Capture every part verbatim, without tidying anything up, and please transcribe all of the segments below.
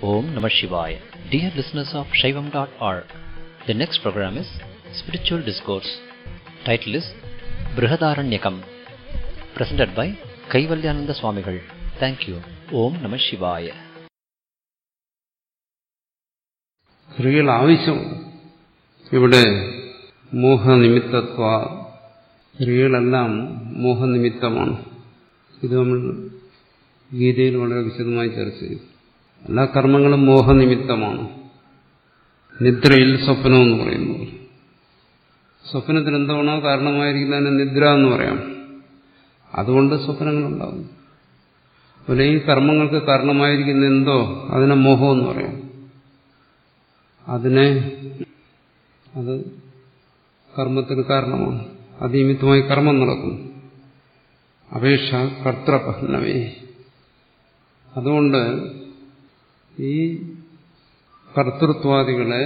Om Namah Shivaya. Dear listeners of Shaivam dot org, the next program is Spiritual Discourse. Title is Brihadaranyakam. Presented by Kaivalyananda Swamigal. Thank you. Om Namah Shivaya. സ്ത്രീകൾ ആവശ്യമുണ്ട്. ഇവിടെ മോഹനിമിത്തത്വ സ്ത്രീകളെല്ലാം മോഹനിമിത്തമാണ്. ഇത് നമ്മൾ ഗീതയിൽ വളരെ വിശദമായി ചർച്ച ചെയ്തു. എല്ലാ കർമ്മങ്ങളും മോഹനിമിത്തമാണ്. നിദ്രയിൽ സ്വപ്നം എന്ന് പറയുന്നു. സ്വപ്നത്തിന് എന്താണോ കാരണമായിരിക്കുന്നതിന് നിദ്ര എന്ന് പറയാം. അതുകൊണ്ട് സ്വപ്നങ്ങളുണ്ടാകും. അതുപോലെ ഈ കർമ്മങ്ങൾക്ക് കാരണമായിരിക്കുന്ന എന്തോ അതിനെ മോഹം എന്ന് പറയാം. അതിനെ അത് കർമ്മത്തിന് കാരണമാണ്. അതിനിമിത്തമായി കർമ്മം നടക്കുന്നു. അപേക്ഷ കർത്തൃപഹ്നവേ. അതുകൊണ്ട് ഈ കർത്തൃത്വാദികളെ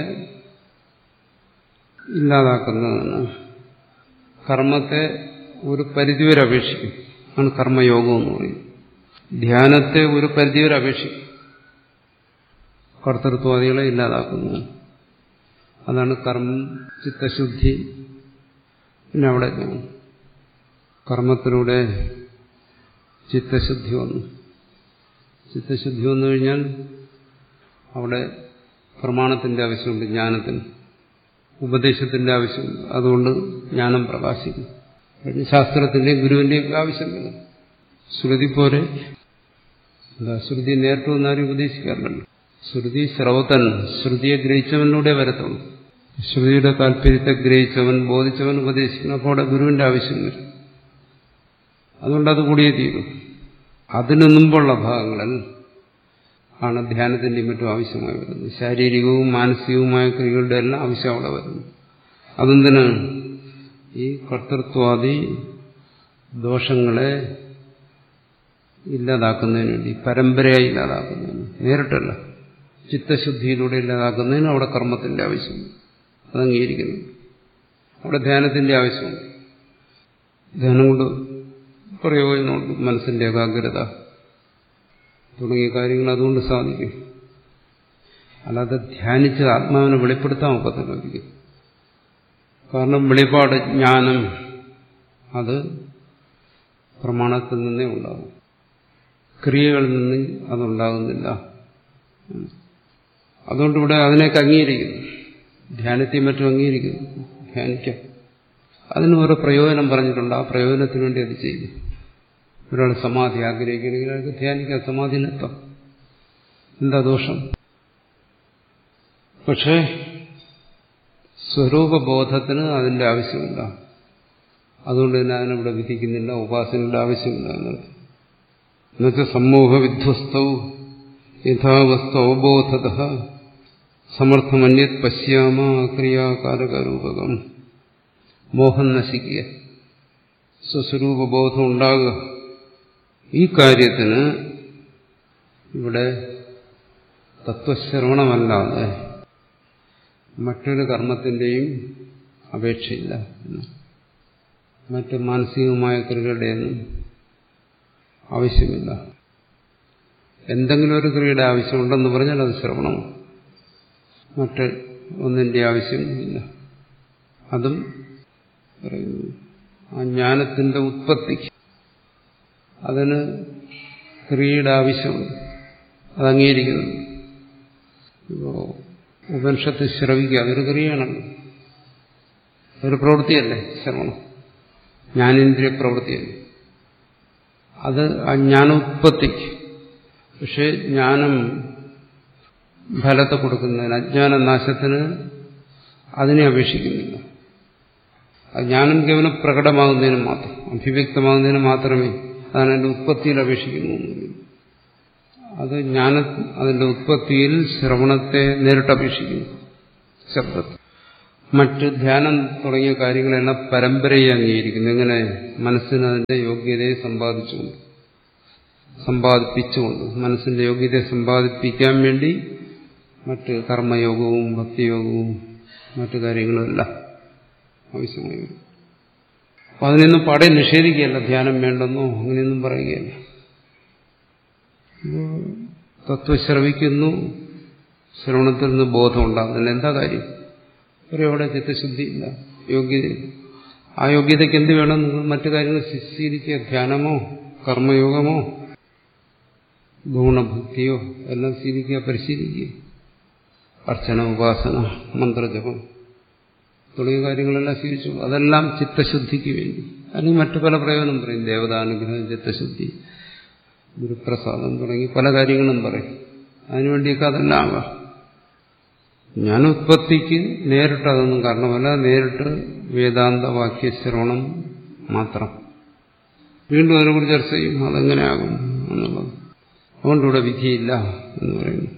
ഇല്ലാതാക്കുന്നതിന് കർമ്മത്തെ ഒരു പരിധിവരെ അപേക്ഷിക്കും. ആണ് കർമ്മയോഗം എന്ന് പറയും. ധ്യാനത്തെ ഒരു പരിധിവരെ അപേക്ഷിക്കും. കർത്തൃത്വാദികളെ ഇല്ലാതാക്കുന്നു. അതാണ് കർമ്മം ചിത്തശുദ്ധി. പിന്നെ അവിടെ കർമ്മത്തിലൂടെ ചിത്തശുദ്ധി വന്നു. ചിത്തശുദ്ധി വന്നു കഴിഞ്ഞാൽ അവിടെ പ്രമാണത്തിന്റെ ആവശ്യമുണ്ട്, ജ്ഞാനത്തിന് ഉപദേശത്തിന്റെ ആവശ്യമുണ്ട്. അതുകൊണ്ട് ജ്ഞാനം പ്രകാശിക്കും. ശാസ്ത്രത്തിന്റെയും ഗുരുവിന്റെയും ആവശ്യമില്ല. ശ്രുതി പോലെ എന്താ, ശ്രുതി നേരിട്ട് വന്നാരും ഉപദേശിക്കാറില്ലല്ലോ. ശ്രുതി ശ്രൗതൻ, ശ്രുതിയെ ഗ്രഹിച്ചവനിലൂടെ വരത്തുള്ളൂ. ശ്രുതിയുടെ താല്പര്യത്തെ ഗ്രഹിച്ചവൻ ബോധിച്ചവൻ ഉപദേശിക്കണം. അപ്പോൾ അവിടെ ഗുരുവിന്റെ ആവശ്യം വരും. അതുകൊണ്ട് അത് കൂടിയേ തീരും. അതിനു മുമ്പുള്ള ഭാഗങ്ങളിൽ ആണ് ധ്യാനത്തിന്റെയും മറ്റും ആവശ്യമായി വരുന്നത്. ശാരീരികവും മാനസികവുമായ ക്രിയകളുടെ എല്ലാം ആവശ്യം അവിടെ വരുന്നു. അതെന്തിനാണ്? ഈ കർത്തൃത്വാദി ദോഷങ്ങളെ ഇല്ലാതാക്കുന്നതിന് വേണ്ടി, പരമ്പരയായി ഇല്ലാതാക്കുന്നതിന്, നേരിട്ടല്ല, ചിത്തശുദ്ധിയിലൂടെ ഇല്ലാതാക്കുന്നതിന് അവിടെ കർമ്മത്തിന്റെ ആവശ്യമുണ്ട്. അത് അംഗീകരിക്കുന്നു. അവിടെ ധ്യാനത്തിന്റെ ആവശ്യമുണ്ട്. ധ്യാനം കൊണ്ട് പ്രയോജനമുണ്ട്. മനസ്സിന്റെ ഏകാഗ്രത തുടങ്ങിയ കാര്യങ്ങൾ അതുകൊണ്ട് സാധിക്കും. അല്ലാതെ ധ്യാനിച്ച് ആത്മാവിനെ വെളിപ്പെടുത്താൻ ഒക്കത്തില്ല ഒരിക്കലും. കാരണം വെളിപാട് ജ്ഞാനം അത് പ്രമാണത്തിൽ നിന്നേ ഉണ്ടാകും. ക്രിയകളിൽ നിന്ന് അതുണ്ടാകുന്നില്ല. അതുകൊണ്ട് ഇവിടെ അതിനൊക്കെ അംഗീകരിക്കുന്നു. ധ്യാനത്തെയും മറ്റും അംഗീകരിക്കുന്നു. ധ്യാനിക്കാം. അതിന് ഓരോ പ്രയോജനം പറഞ്ഞിട്ടുണ്ട്. ആ പ്രയോജനത്തിന് വേണ്ടി അത് ചെയ്യും. ഒരാൾ സമാധി ആഗ്രഹിക്കണമെങ്കിൽ അയാൾക്ക് ധ്യാനിക്കാം, സമാധിയിലെത്താം. എന്താ ദോഷം? പക്ഷേ സ്വരൂപബോധത്തിന് അതിന്റെ ആവശ്യമില്ല. അതുകൊണ്ട് തന്നെ അതിനിവിടെ വിധിക്കുന്നില്ല. ഉപാസനയുടെ ആവശ്യമില്ല. എന്നുവെച്ചാൽ സമൂഹ വിധ്വസ്തവും യഥാവസ്തു അവബോധത സമർത്ഥമന്യത് പശ്യാമ ക്രിയാകാരകരൂപകം. മോഹം നശിക്കുക, സ്വസ്വരൂപബോധം ഉണ്ടാകുക. ഈ കാര്യത്തിന് ഇവിടെ തത്വശ്രവണമല്ലാതെ മറ്റൊരു കർമ്മത്തിന്റെയും അപേക്ഷയില്ല. മറ്റ് മാനസികമായ ക്രിയകളുടെയൊന്നും ആവശ്യമില്ല. എന്തെങ്കിലും ഒരു ക്രിയയുടെ ആവശ്യമുണ്ടെന്ന് പറഞ്ഞാൽ അത് ശ്രവണമാണ്. മറ്റ് ഒന്നിന്റെ ആവശ്യമില്ല. അതും പറയുന്നു ആ ജ്ഞാനത്തിന്റെ ഉത്പത്തിക്ക് അതിന് ക്രിയയുടെ ആവശ്യമുണ്ട്. അത് അംഗീകരിക്കുന്നു. ഇപ്പോ ഉപനിഷത്ത് ശ്രവിക്കുക, അതൊരു ക്രിയയാണല്ലോ, അതൊരു പ്രവൃത്തിയല്ലേ ശ്രവണം, ജ്ഞാനേന്ദ്രിയ പ്രവൃത്തിയല്ലേ. അത് ആ ജ്ഞാനോത്പത്തിക്ക്. പക്ഷെ ജ്ഞാനം ഫലത്തെ കൊടുക്കുന്നതിന്, അജ്ഞാനനാശത്തിന് അതിനെ അപേക്ഷിക്കുന്നില്ല. ജ്ഞാനം കേവലം പ്രകടമാകുന്നതിന് മാത്രം, അഭിവ്യക്തമാകുന്നതിന് മാത്രമേ അതാണ് അതിന്റെ ഉത്പത്തിയിൽ അപേക്ഷിക്കുന്നു. അത് ജ്ഞാന അതിന്റെ ഉത്പത്തിയിൽ ശ്രവണത്തെ നേരിട്ട് അപേക്ഷിക്കുന്നു, ശബ്ദത്തെ. മറ്റ് ധ്യാനം തുടങ്ങിയ കാര്യങ്ങളെല്ലാം പരമ്പരയെ അംഗീകരിക്കുന്നു. എങ്ങനെ? മനസ്സിന് അതിന്റെ യോഗ്യതയെ സമ്പാദിച്ചുകൊണ്ട് സമ്പാദിപ്പിച്ചുകൊണ്ട് മനസ്സിന്റെ യോഗ്യതയെ സമ്പാദിപ്പിക്കാൻ വേണ്ടി മറ്റ് കർമ്മയോഗവും ഭക്തിയോഗവും മറ്റു കാര്യങ്ങളുമെല്ലാം ആവശ്യമായി വരും. അപ്പം അതിനൊന്നും പാടെ നിഷേധിക്കുകയല്ല, ധ്യാനം വേണ്ടെന്നോ അങ്ങനെയൊന്നും പറയുകയല്ല. തത്വശ്രവിക്കുന്നു, ശ്രവണത്തിൽ നിന്ന് ബോധം ഉണ്ടാകുന്നില്ല. എന്താ കാര്യം? ഒരു അവിടെ ചിത്തശുദ്ധിയില്ല, യോഗ്യതയില്ല. ആ യോഗ്യതയ്ക്ക് എന്ത് വേണം? നിങ്ങൾ മറ്റു കാര്യങ്ങൾ ശീലിക്കുക. ധ്യാനമോ കർമ്മയോഗമോ ഗുണഭക്തിയോ എല്ലാം ശീലിക്കുക, പരിശീലിക്കുക. അർച്ചന, ഉപാസന, മന്ത്രജപം തുടങ്ങിയ കാര്യങ്ങളെല്ലാം ശീലിച്ചു. അതെല്ലാം ചിത്തശുദ്ധിക്ക് വേണ്ടി. അല്ലെങ്കിൽ മറ്റു പല പ്രയോജനം പറയും. ദേവതാനുഗ്രഹം, ചിത്തശുദ്ധി, ഗുരുപ്രസാദം തുടങ്ങി പല കാര്യങ്ങളും പറയും. അതിനുവേണ്ടിയൊക്കെ അതെല്ലാം ആകാം. ജ്ഞാനോത്പത്തിക്ക് നേരിട്ട് അതൊന്നും കാരണമല്ല. നേരിട്ട് വേദാന്ത വാക്യശ്രവണം മാത്രം. വീണ്ടും അതിനെക്കുറിച്ച് ചർച്ച ചെയ്യും, അതെങ്ങനെയാകും എന്നുള്ളത്. അതുകൊണ്ട് ഇവിടെ വിധിയില്ല എന്ന് പറയുന്നു.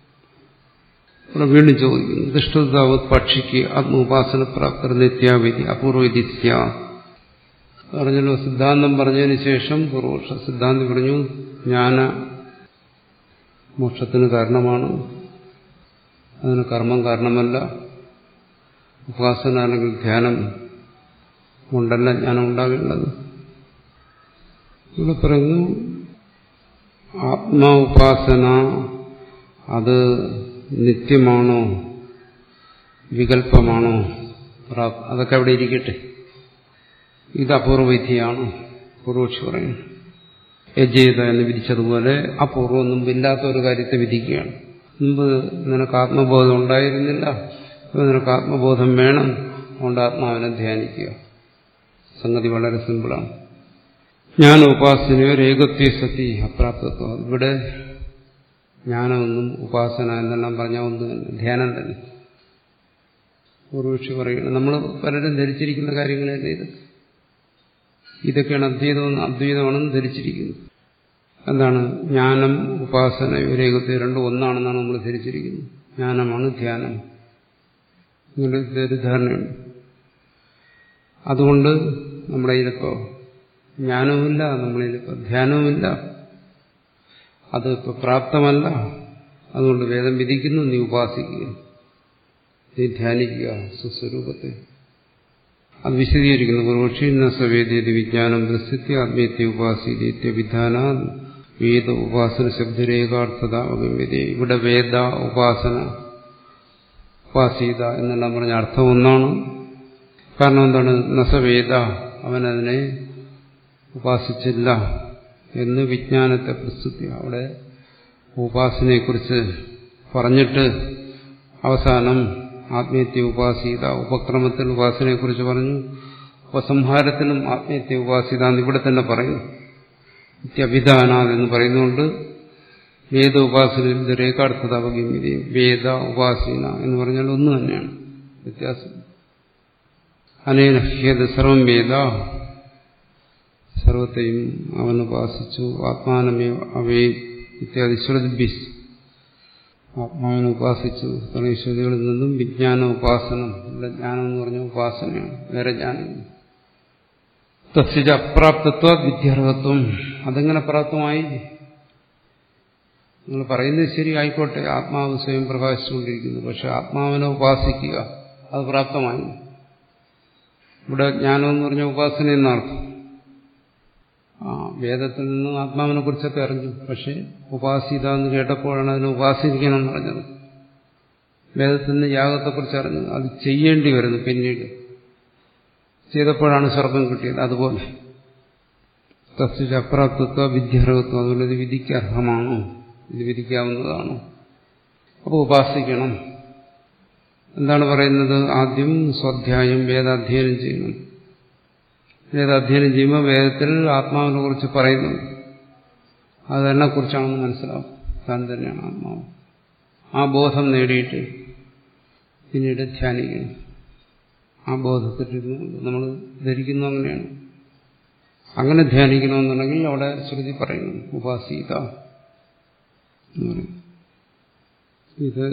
ഇവിടെ വീണ്ടും ചോദിക്കുന്നു, ദുഷ്ടതാവത് പക്ഷിക്ക് ആത്മോപാസന പ്രാപ്തർ നിത്യാവിധി അപൂർവവിധി സ്യാ. പറഞ്ഞല്ലോ, സിദ്ധാന്തം പറഞ്ഞതിന് ശേഷം പൂർവപക്ഷ സിദ്ധാന്തം പറഞ്ഞു ജ്ഞാന മോക്ഷത്തിന് കാരണമാണ്, അതിന് കർമ്മം കാരണമല്ല. ഉപാസന അല്ലെങ്കിൽ ധ്യാനം കൊണ്ടല്ല ജ്ഞാനം ഉണ്ടാകേണ്ടത്. ഇവിടെ പറയുന്നു ആത്മാ ഉപാസന അത് നിത്യമാണോ വികല്പമാണോ, അതൊക്കെ അവിടെ ഇരിക്കട്ടെ. ഇത് അപൂർവവിധിയാണ്. പൂർവക്ഷി പറയുന്നു യജേത എന്ന് വിധിച്ചതുപോലെ അപൂർവം മുമ്പില്ലാത്ത ഒരു കാര്യത്തെ വിധിക്കുകയാണ്. മുമ്പ് നിനക്ക് ആത്മബോധം ഉണ്ടായിരുന്നില്ല, ഇപ്പോൾ നിനക്ക് ആത്മബോധം വേണം, അതുകൊണ്ട് ആത്മാവിനെ ധ്യാനിക്കുക. സംഗതി വളരെ സിമ്പിളാണ്. ജ്ഞാന ഉപാസനയോ ഏകത്വ സതി അപ്രാപ്തത്വം. ഇവിടെ ജ്ഞാനമൊന്നും ഉപാസന എന്നെല്ലാം പറഞ്ഞാൽ ഒന്ന് തന്നെ, ധ്യാനം തന്നെ. പൂർവക്ഷി പറയുന്നത് നമ്മൾ പലരും ധരിച്ചിരിക്കുന്ന കാര്യങ്ങളല്ലേ ഇത്. ഇതൊക്കെയാണ് അദ്വൈതം അദ്വൈതമാണെന്ന് ധരിച്ചിരിക്കുന്നത്. എന്താണ്? ജ്ഞാനം ഉപാസന ഏകത്വം രണ്ടും ഒന്നാണെന്നാണ് നമ്മൾ ധരിച്ചിരിക്കുന്നത്. ജ്ഞാനമാണ് ധ്യാനം. ഇങ്ങനെ തെറ്റിദ്ധാരണയുണ്ട്. അതുകൊണ്ട് നമ്മുടെ കയ്യിലിപ്പോ ജ്ഞാനവുമില്ല, നമ്മളിലിപ്പോ ധ്യാനവുമില്ല, അത് ഇപ്പൊ പ്രാപ്തമല്ല. അതുകൊണ്ട് വേദം വിധിക്കുന്നു, നീ ഉപാസിക്കുക, നീ ധ്യാനിക്കുക സ്വസ്വരൂപത്തെ. അത് വിശദീകരിക്കുന്നു. പൂർവക്ഷി സവേദ്യതി വിജ്ഞാനം പ്രസിദ്ധി ആത്മീയത്തെ ഉപാസിത്യ വിധാന വേദ ഉപാസന ശബ്ദരേഖാർത്ഥത അവഗമ്യത. ഇവിടെ വേദ ഉപാസന ഉപാസീത എന്നെല്ലാം പറഞ്ഞ അർത്ഥം ഒന്നാണ്. കാരണം എന്താണ്? നസവേദ, അവനതിനെ ഉപാസിച്ചില്ല എന്ന് വിജ്ഞാനത്തെ പ്രസ്തുതി. അവിടെ ഉപാസനയെക്കുറിച്ച് പറഞ്ഞിട്ട് അവസാനം ആത്മീയത്തെ ഉപാസീത, ഉപക്രമത്തിൽ ഉപാസനയെക്കുറിച്ച് പറഞ്ഞു, ഉപസംഹാരത്തിലും ആത്മീയത്തെ ഉപാസീത എന്ന് ഇവിടെ തന്നെ പറയുന്നു. നിത്യവിധാനാഥ് എന്ന് പറയുന്നുകൊണ്ട് വേദ ഉപാസനയിൽ രേഖാർത്ഥത അവഗമ്യതയും വേദ ഉപാസീന എന്ന് പറഞ്ഞാൽ ഒന്ന് തന്നെയാണ്, വ്യത്യാസം. അനേന ഹ്യത് സർവം വേദ, സർവത്തെയും അവൻ ഉപാസിച്ചു. ആത്മാനമേ അവേ ഇത്യാദി ശ്രുതിഭ്യസ്, ആത്മാവിനെ ഉപാസിച്ചു തുടങ്ങിയ ശ്രുതികളിൽ നിന്നും വിജ്ഞാന ഉപാസനം. ഇവിടെ ജ്ഞാനം എന്ന് പറഞ്ഞ ഉപാസനയാണ്, വേറെ ജ്ഞാനം. തസ്യ അപ്രാപ്തത്വ വിദ്യാർഹത്വം, അതെങ്ങനെ പ്രാപ്തമായി? നിങ്ങൾ പറയുന്നത് ശരി ആയിക്കോട്ടെ, ആത്മാവ് സ്വയം പ്രകാശിച്ചുകൊണ്ടിരിക്കുന്നു, പക്ഷെ ആത്മാവിനെ ഉപാസിക്കുക അത് പ്രാപ്തമായി. ഇവിടെ ജ്ഞാനം എന്ന് പറഞ്ഞ ഉപാസന എന്നർത്ഥം. ആ വേദത്തിൽ നിന്ന് ആത്മാവിനെ കുറിച്ചൊക്കെ അറിഞ്ഞു, പക്ഷെ ഉപാസിത എന്ന് കേട്ടപ്പോഴാണ് അതിനെ ഉപാസിക്കണം എന്ന് പറഞ്ഞത്. വേദത്തിൽ നിന്ന് യാഗത്തെക്കുറിച്ച് അറിഞ്ഞു, അത് ചെയ്യേണ്ടി വരുന്നു, പിന്നീട് ചെയ്തപ്പോഴാണ് സ്വർഗം കിട്ടിയത്. അതുപോലെ തസ്യ അപ്രാപ്തത്വ വിദ്യാർഹത്വം, അതുകൊണ്ട് ഇത് വിധിക്ക് അർഹമാണോ, ഇത് വിധിക്കാവുന്നതാണോ? അപ്പോൾ ഉപാസിക്കണം. എന്താണ് പറയുന്നത്? ആദ്യം സ്വാധ്യായം വേദാധ്യയനം ചെയ്യണം. വേദാധ്യയനം ചെയ്യുമ്പോൾ വേദത്തിൽ ആത്മാവിനെ കുറിച്ച് പറയുന്നു, അതെന്നെ കുറിച്ചാണെന്ന് മനസ്സിലാവും, താൻ തന്നെയാണ് ആത്മാവ്. ആ ബോധം നേടിയിട്ട് പിന്നീട് ധ്യാനിക്കണം. ആ ബോധത്തിൽ നമ്മൾ ധരിക്കുന്നു അങ്ങനെയാണ്. അങ്ങനെ ധ്യാനിക്കണമെന്നുണ്ടെങ്കിൽ അവിടെ ശ്രുതി പറയുന്നു ഉപാസീത എന്ന് പറയും. ഇത്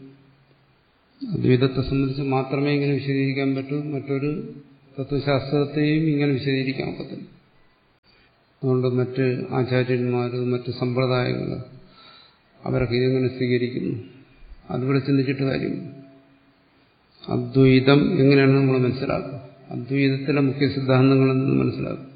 അദ്വൈതത്തെ സംബന്ധിച്ച് മാത്രമേ ഇങ്ങനെ വിശദീകരിക്കാൻ പറ്റൂ, മറ്റൊരു തത്വശാസ്ത്രത്തെയും ഇങ്ങനെ വിശദീകരിക്കാൻ പറ്റില്ല. അതുകൊണ്ട് മറ്റ് ആചാര്യന്മാർ, മറ്റ് സമ്പ്രദായങ്ങൾ, അവരൊക്കെ ഇതെങ്ങനെ സ്വീകരിക്കുന്നു, അതുകൂടെ ചിന്തിച്ചിട്ട് കാര്യം. അദ്വൈതം എങ്ങനെയാണ് നമ്മൾ മനസ്സിലാക്കുക, അദ്വൈതത്തിലെ മുഖ്യ സിദ്ധാന്തങ്ങളിൽ നിന്ന് മനസ്സിലാക്കുക,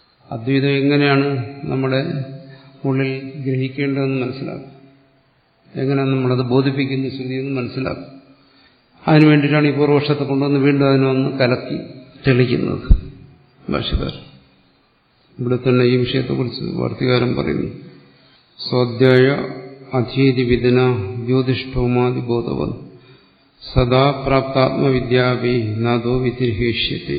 അദ്വൈതം എങ്ങനെയാണ് നമ്മുടെ ഉള്ളിൽ ഗ്രഹിക്കേണ്ടതെന്ന് മനസ്സിലാക്കുക. എങ്ങനെ നമ്മളത് ബോധിപ്പിക്കുന്ന ശ്രുതിയെന്ന് മനസ്സിലാക്കും. അതിനു വേണ്ടിയിട്ടാണ് ഈ പൂർവപക്ഷത്തെ കൊണ്ടുവന്ന് വീണ്ടും അതിനൊന്ന് കലക്കി തെളിക്കുന്നത് ഭാഷ്യക്കാരൻ. ഇവിടെ തന്നെ ഈ വിഷയത്തെക്കുറിച്ച് വാർത്തികാരൻ പറയുന്നു. സ്വാധ്യായ അധീതി വിദിന ജ്യോതിഷ്ഠോമാതി ബോധവൻ സദാ പ്രാപ്താത്മവിദ്യാഭി നാദോ വിധിർഹേഷ്യത്തെ.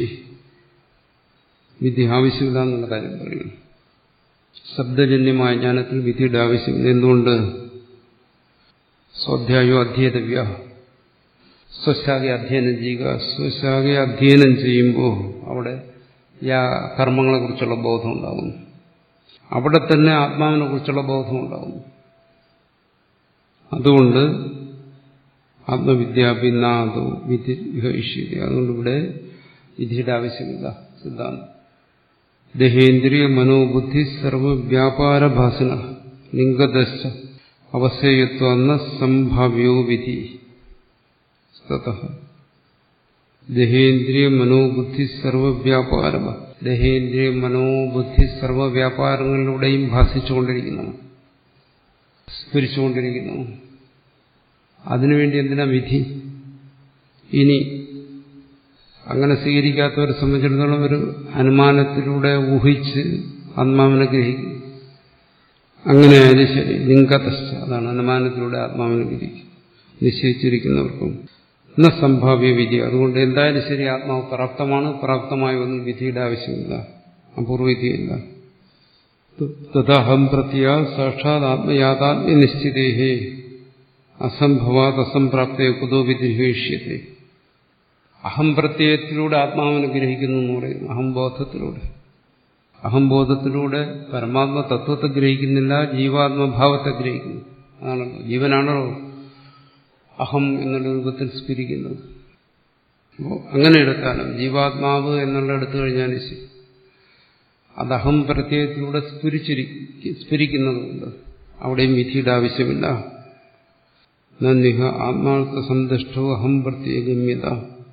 വിധി ആവശ്യമില്ല എന്നുള്ള കാര്യം പറയുന്നു. ശബ്ദജന്യമായ ജ്ഞാനത്തിൽ വിധിയുടെ ആവശ്യമില്ല. എന്തുകൊണ്ട്? സ്വാധ്യായോ അധ്യേതവ്യ, സ്വശാഖയെ അധ്യയനം ചെയ്യുക. സ്വശാഖയെ അധ്യയനം ചെയ്യുമ്പോൾ അവിടെ യാ കർമ്മങ്ങളെക്കുറിച്ചുള്ള ബോധം ഉണ്ടാകുന്നു. അവിടെ തന്നെ ആത്മാവിനെ കുറിച്ചുള്ള ബോധം ഉണ്ടാകുന്നു. അതുകൊണ്ട് ആത്മവിദ്യാഭിന്നാദോ വിധി വിഹയിഷ്യത. അതുകൊണ്ട് ഇവിടെ വിധിയുടെ ആവശ്യമില്ല. സിദ്ധാന്തം ദേഹേന്ദ്രിയ മനോബുദ്ധി സർവവ്യാപാരഭാസന ലിംഗദശ അവസേയത്വന്ന സംഭാവ്യോ വിധി. ദേഹേന്ദ്രിയ മനോബുദ്ധി സർവവ്യാപാര ദേഹേന്ദ്രിയ മനോബുദ്ധി സർവവ്യാപാരങ്ങളിലൂടെയും ഭാസിച്ചുകൊണ്ടിരിക്കുന്നു, സ്ഫുരിച്ചുകൊണ്ടിരിക്കുന്നു. അതിനുവേണ്ടി എന്തിനാ വിധി? ഇനി അങ്ങനെ സ്വീകരിക്കാത്തവരെ സംബന്ധിച്ചിടത്തോളം ഒരു അനുമാനത്തിലൂടെ ഊഹിച്ച് ആത്മാവിനെ ഗ്രഹിക്കും. അങ്ങനെയായാലും ശരി, ലിംഗതസ്ഥ, അതാണ് അനുമാനത്തിലൂടെ ആത്മാവിനെ ഗ്രഹിക്കും. നിശ്ചയിച്ചിരിക്കുന്നവർക്കും എന്ന സംഭാവ്യ വിധി. അതുകൊണ്ട് എന്തായാലും ശരി, ആത്മാവ് പ്രാപ്തമാണ്. പ്രാപ്തമായ ഒന്നും വിധിയുടെ ആവശ്യമില്ല, അപൂർവവിധിയില്ല. തഥാഹം പ്രത്യ സാക്ഷാത് ആത്മയാഥാത്മ്യ നിശ്ചിതേഹേ അസംഭവാത് അസംപ്രാപ്തയെ കുതോ വിധിർഹേഷ്യത്തെ. അഹംപ്രത്യയത്തിലൂടെ ആത്മാവിനെ ഗ്രഹിക്കുന്നു എന്ന് പറയുന്നു. അഹംബോധത്തിലൂടെ അഹംബോധത്തിലൂടെ പരമാത്മ തത്വത്തെ ഗ്രഹിക്കുന്നില്ല, ജീവാത്മഭാവത്തെ ഗ്രഹിക്കുന്നു. അതാണല്ലോ, ജീവനാണല്ലോ അഹം എന്നുള്ള രൂപത്തിൽ സ്ഫുരിക്കുന്നത്. അപ്പോൾ അങ്ങനെ എടുത്താലും ജീവാത്മാവ് എന്നുള്ള എടുത്തു കഴിഞ്ഞാൽ ശരി, അത് അഹം പ്രത്യയത്തിലൂടെ സ്ഫുരിച്ചിരിക്കും സ്ഫുരിക്കുന്നതുകൊണ്ട് അവിടെയും വിധിയുടെ ആവശ്യമില്ല. നിഹ ആത്മാർത്ഥ സന്തുഷ്ടോ അഹം പ്രത്യഗമ്യത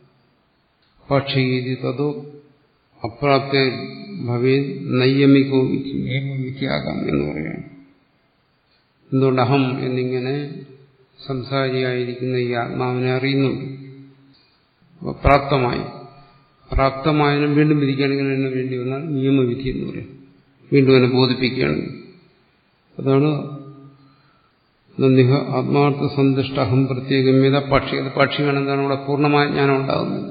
പക്ഷീതി തതോ അപ്രാപ്ത ഭവേ നൈയമികോ വിധി വിധിയാകാം എന്ന് പറയുകയാണ്. എന്തുകൊണ്ട്? അഹം എന്നിങ്ങനെ സംസാരിയായിരിക്കുന്ന ഈ ആത്മാവിനെ അറിയുന്നുണ്ട്. അപ്പോൾ പ്രാപ്തമായി പ്രാപ്തമായതിനും വീണ്ടും വിധിക്കുകയാണെങ്കിൽ എന്നെ വേണ്ടി വന്നാൽ നിയമവിധി എന്ന് പറയും. വീണ്ടും എന്നെ ബോധിപ്പിക്കുകയാണെങ്കിൽ അതാണ് നിഹ ആത്മാർത്ഥ സന്തുഷ്ട അഹം പ്രത്യേകമ്യത പക്ഷിക. പക്ഷികമാണ് എന്താണ്? ഇവിടെ പൂർണ്ണമായ ജ്ഞാനം ഉണ്ടാകുന്നത്.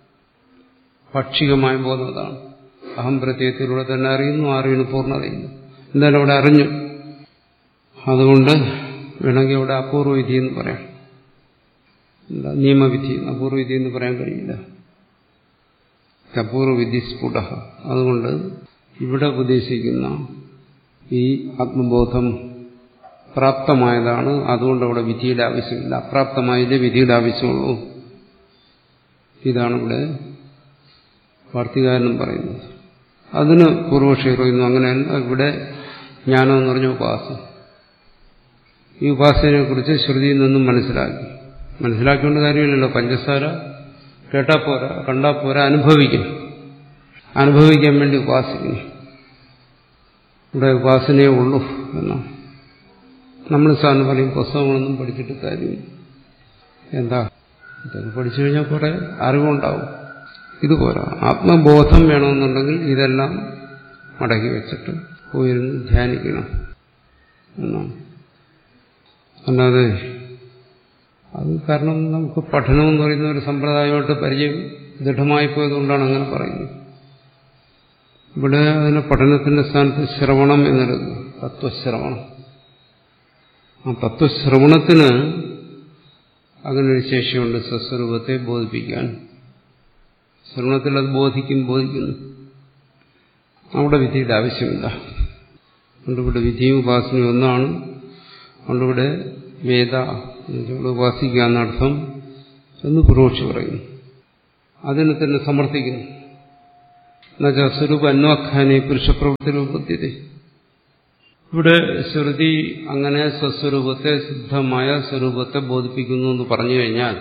പക്ഷികമായ ബോധം അതാണ്. അഹം പ്രത്യയത്തിലൂടെ തന്നെ അറിയുന്നു, അറിയുന്നു പൂർണ്ണതയില്ല. എന്തായാലും അവിടെ അറിഞ്ഞു. അതുകൊണ്ട് വേണമെങ്കിൽ ഇവിടെ അപൂർവവിധി എന്ന് പറയാം. എന്താ നിയമവിധി, അപൂർവവിധി എന്ന് പറയാൻ കഴിയില്ല. അപൂർവവിധി സ്ഫുട. അതുകൊണ്ട് ഇവിടെ ഉപദേശിക്കുന്ന ഈ ആത്മബോധം പ്രാപ്തമായതാണ്. അതുകൊണ്ട് അവിടെ വിധിയുടെ ആവശ്യമില്ല. അപ്രാപ്തമായതിന്റെ വിധിയുടെ ആവശ്യമുള്ളൂ. ഇതാണ് ഇവിടെ വാർത്തികാരനും പറയുന്നത്. അതിന് പൂർവക്ഷി പറയുന്നു അങ്ങനെയല്ല, ഇവിടെ ജ്ഞാനം എന്ന് പറഞ്ഞ ഉപാസന. ഈ ഉപാസനയെക്കുറിച്ച് ശ്രുതിയിൽ നിന്നും മനസ്സിലാക്കി. മനസ്സിലാക്കിക്കൊണ്ട് കാര്യമില്ലല്ലോ. പഞ്ചസാര കേട്ടാ പോരാ, കണ്ടാ പോരാ, അനുഭവിക്കണം. അനുഭവിക്കാൻ വേണ്ടി ഉപാസിക്കുന്നു. ഇവിടെ ഉപാസനയേ ഉള്ളൂ എന്നാണ്. നമ്മൾ സാറിന് പറയും പുസ്തകങ്ങളൊന്നും പഠിച്ചിട്ട് കാര്യമില്ല. എന്താ ഇതൊക്കെ പഠിച്ചു കഴിഞ്ഞാൽ കുറെ അറിവുണ്ടാവും. ഇതുപോരാ. ആത്മബോധം വേണമെന്നുണ്ടെങ്കിൽ ഇതെല്ലാം മടക്കി വെച്ചിട്ട് പോയിരുന്ന് ധ്യാനിക്കണം എന്നാണ്. അല്ലാതെ അത് കാരണം നമുക്ക് പഠനം എന്ന് പറയുന്ന ഒരു സമ്പ്രദായമായിട്ട് പരിചയം ദൃഢമായി പോയതുകൊണ്ടാണ് അങ്ങനെ പറയുന്നത്. ഇവിടെ അതിന് പഠനത്തിന്റെ സ്ഥാനത്ത് ശ്രവണം എന്നെടുക്കുക, തത്വശ്രവണം. ആ തത്വശ്രവണത്തിന് അങ്ങനൊരു ശേഷിയുണ്ട്, സ്വസ്വരൂപത്തെ ബോധിപ്പിക്കാൻ. ശ്രവണത്തിൽ അത് ബോധിക്കും ബോധിക്കുന്നു അവിടെ വിധിയുടെ ആവശ്യമില്ല. അതുകൊണ്ടിവിടെ വിധിയും ഉപാസനയും ഒന്നാണ്. അതുകൊണ്ടിവിടെ വേദ ഇവിടെ ഉപാസിക്കുക എന്നർത്ഥം എന്ന് പുരോക്ഷി പറയുന്നു. അതിനെ തന്നെ സമർത്ഥിക്കുന്നു. എന്നുവെച്ചാൽ സ്വരൂപ അന്വാഖ്യാനെ പുരുഷപ്രവൃത്തി രൂപത്തിലെ ഇവിടെ ശ്രുതി അങ്ങനെ സ്വസ്വരൂപത്തെ, സിദ്ധമായ സ്വരൂപത്തെ ബോധിപ്പിക്കുന്നു എന്ന് പറഞ്ഞു കഴിഞ്ഞാൽ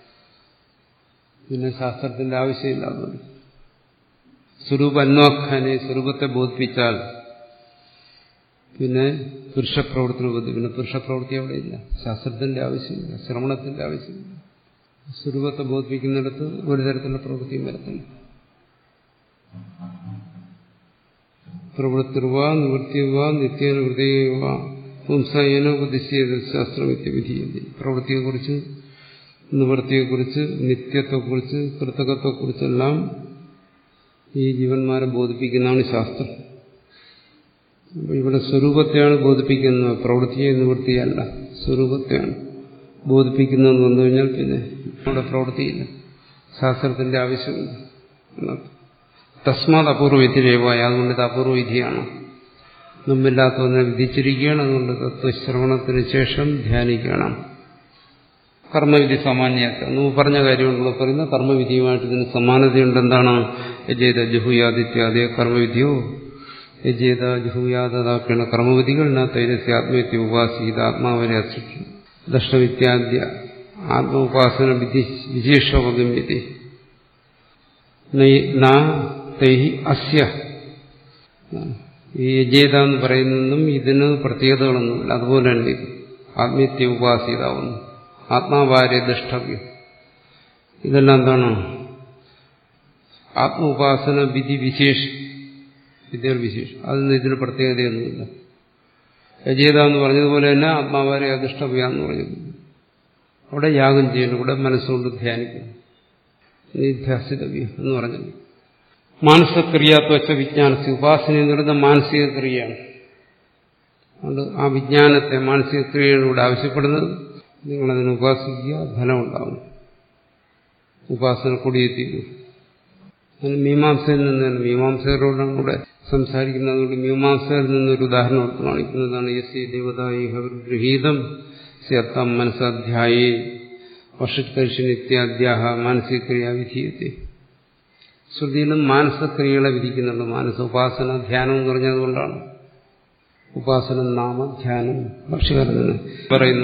പിന്നെ ശാസ്ത്രത്തിന്റെ ആവശ്യമില്ലാതെ സ്വരൂപ അന്വാഖ്യാനെ സ്വരൂപത്തെ ബോധിപ്പിച്ചാൽ പിന്നെ പുരുഷപ്രവൃത്തിനെ ബോധിപ്പിക്കും. പിന്നെ പുരുഷപ്രവൃത്തി അവിടെ ഇല്ല. ശാസ്ത്രത്തിന്റെ ആവശ്യമില്ല, ശ്രവണത്തിന്റെ ആവശ്യമില്ല. സ്വരൂപത്തെ ബോധിപ്പിക്കുന്നിടത്ത് ഒരു തരത്തിലുള്ള പ്രവൃത്തിയും വരത്തില്ല. പ്രവൃത്തിർവ നിവൃത്തിവ നിത്യനിവൃത്തിവ പുംസയനോപദിശ്യത് ശാസ്ത്രമിത്യ വിധീയതി. പ്രവൃത്തിയെക്കുറിച്ച്, നിവൃത്തിയെക്കുറിച്ച്, നിത്യത്തെക്കുറിച്ച്, കൃതകത്തെക്കുറിച്ചെല്ലാം ഈ ജീവന്മാരെ ബോധിപ്പിക്കുന്നതാണ് ശാസ്ത്രം. അപ്പോൾ ഇവിടെ സ്വരൂപത്തെയാണ് ബോധിപ്പിക്കുന്നത്, പ്രവൃത്തിയെ നിവൃത്തിയല്ല. സ്വരൂപത്തെയാണ് ബോധിപ്പിക്കുന്നതെന്ന് വന്നു കഴിഞ്ഞാൽ പിന്നെ നമ്മുടെ പ്രവൃത്തിയില്ല, ശാസ്ത്രത്തിന്റെ ആവശ്യമില്ല. തസ്മാത് അപൂർവവിധിരേവായ, അതുകൊണ്ട് ഇത് അപൂർവവിധിയാണ്, മുമ്പില്ലാത്തതിനെ വിധിച്ചിരിക്കുകയാണ്. അതുകൊണ്ട് തത്വശ്രവണത്തിന് ശേഷം ധ്യാനിക്കണം. കർമ്മവിധി സാമാന്യത്തെ മുമ്പ് പറഞ്ഞ കാര്യമുണ്ടല്ലോ പറയുന്ന കർമ്മവിധിയുമായിട്ട് ഇതിന് സമാനതയുണ്ട്. എന്താണ്? യജേത ജുഹുയാദിത്യാദയ കർമ്മവിധിയോ യജേത ജുഹുയാദാക്കേണ കർമ്മവിധികൾ ന തൈരസ്യ ആത്മീയത്തെ ഉപാസീത ആത്മാവരെ അസൃഷ്ടി ദർശനവിത്യാദ്യ ആത്മ ഉപാസന വിധി വിശേഷോപഗമ്യത്തെ തൈഹി അസ്യ. ഈ യജേത എന്ന് പറയുന്നതും ഇതിന് പ്രത്യേകതകളൊന്നുമില്ല. അതുപോലെ തന്നെ ഇത് ആത്മീയത്തെ ഉപാസീതാവുന്നു, ആത്മാവാരെ ദൃഷ്ടവ്യം. ഇതെല്ലാം എന്താണ്? ആത്മ ഉപാസന വിധി വിശേഷ വിദ്യകൾ വിശേഷം. അതിന് ഇതിന് പ്രത്യേകതയൊന്നുമില്ല. യജേത എന്ന് പറഞ്ഞതുപോലെ തന്നെ ആത്മാവാരെ അധിഷ്ഠവ്യ എന്ന് പറഞ്ഞത്. അവിടെ യാഗം ചെയ്യുന്നു, ഇവിടെ മനസ്സുകൊണ്ട് ധ്യാനിക്കുന്നു. നിധ്യാസിതവ്യ എന്ന് പറഞ്ഞത് മാനസക്രിയാത്വച്ച വിജ്ഞാനത്തെ. ഉപാസന എന്ന് പറയുന്നത് മാനസിക ക്രിയയാണ്. അതുകൊണ്ട് ആ വിജ്ഞാനത്തെ, മാനസിക ക്രിയയാണ് ഇവിടെ ആവശ്യപ്പെടുന്നത്. നിങ്ങളതിനെ ഉപാസിക്കുക, ഫലമുണ്ടാവും. ഉപാസന കൊടിയെത്തിക്കും. അതിന് മീമാംസയിൽ നിന്നാണ്, മീമാംസകരോടാണ് ഇവിടെ സംസാരിക്കുന്നത്. അതുകൊണ്ട് മീമാംസകരിൽ നിന്നൊരു ഉദാഹരണം എടുത്ത് കാണിക്കുന്നതാണ്. യസ്യ ദേവതായി ഹവിർഗൃഹീതം സ്യത്തം മനസ്സാധ്യായേ വർഷിത്കരിഷ്യനിത്യാദ്യാഹ മാനസികക്രിയ വിധീയത്തെ. ശ്രുതിയിലും മാനസക്രിയകളെ വിധിക്കുന്നുണ്ട്. മാനസ ഉപാസന ധ്യാനം എന്ന് പറഞ്ഞതുകൊണ്ടാണ് ഉപാസന നാമ ധ്യാനം ഭക്ഷ്യകാരന് പറയുന്നു.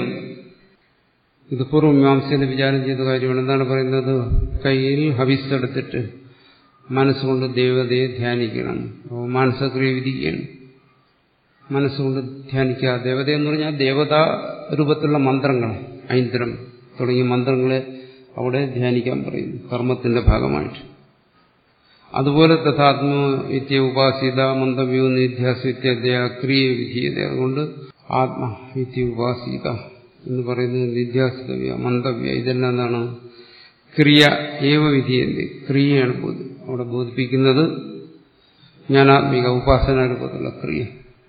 ഇത് പൂർവ്വമീമാംസയിൽ വിചാരം ചെയ്ത കാര്യമാണ്. എന്താണ് പറയുന്നത്? കയ്യിൽ ഹവിസ് എടുത്തിട്ട് മനസ്സുകൊണ്ട് ദേവതയെ ധ്യാനിക്കണം. അപ്പോൾ മാനസക്രിയ വിധിക്കുകയാണ്. മനസ്സുകൊണ്ട് ധ്യാനിക്കുക. ദേവത എന്ന് പറഞ്ഞാൽ ദേവതാ രൂപത്തിലുള്ള മന്ത്രങ്ങൾ, ഐന്ദ്രം തുടങ്ങിയ മന്ത്രങ്ങളെ അവിടെ ധ്യാനിക്കാൻ പറയുന്നു കർമ്മത്തിന്റെ ഭാഗമായിട്ട്. അതുപോലെ തഥാത്മ വിദ്യ ഉപാസിത മന്ദവ്യോ നിധ്യാസിത്യ ക്രിയ വിധീയത. അതുകൊണ്ട് ആത്മ വിദ്യ ഉപാസിത എന്ന് പറയുന്നത് നിധ്യാസിതവ്യ മന്ദവ്യ ഇതെല്ലാം എന്താണ്? ക്രിയ ഏവ വിധീയത. ക്രിയയാണ് അവിടെ ബോധിപ്പിക്കുന്നത്. ജ്ഞാനാത്മിക ഉപാസന രൂപത്തിലുള്ള ക്രിയ.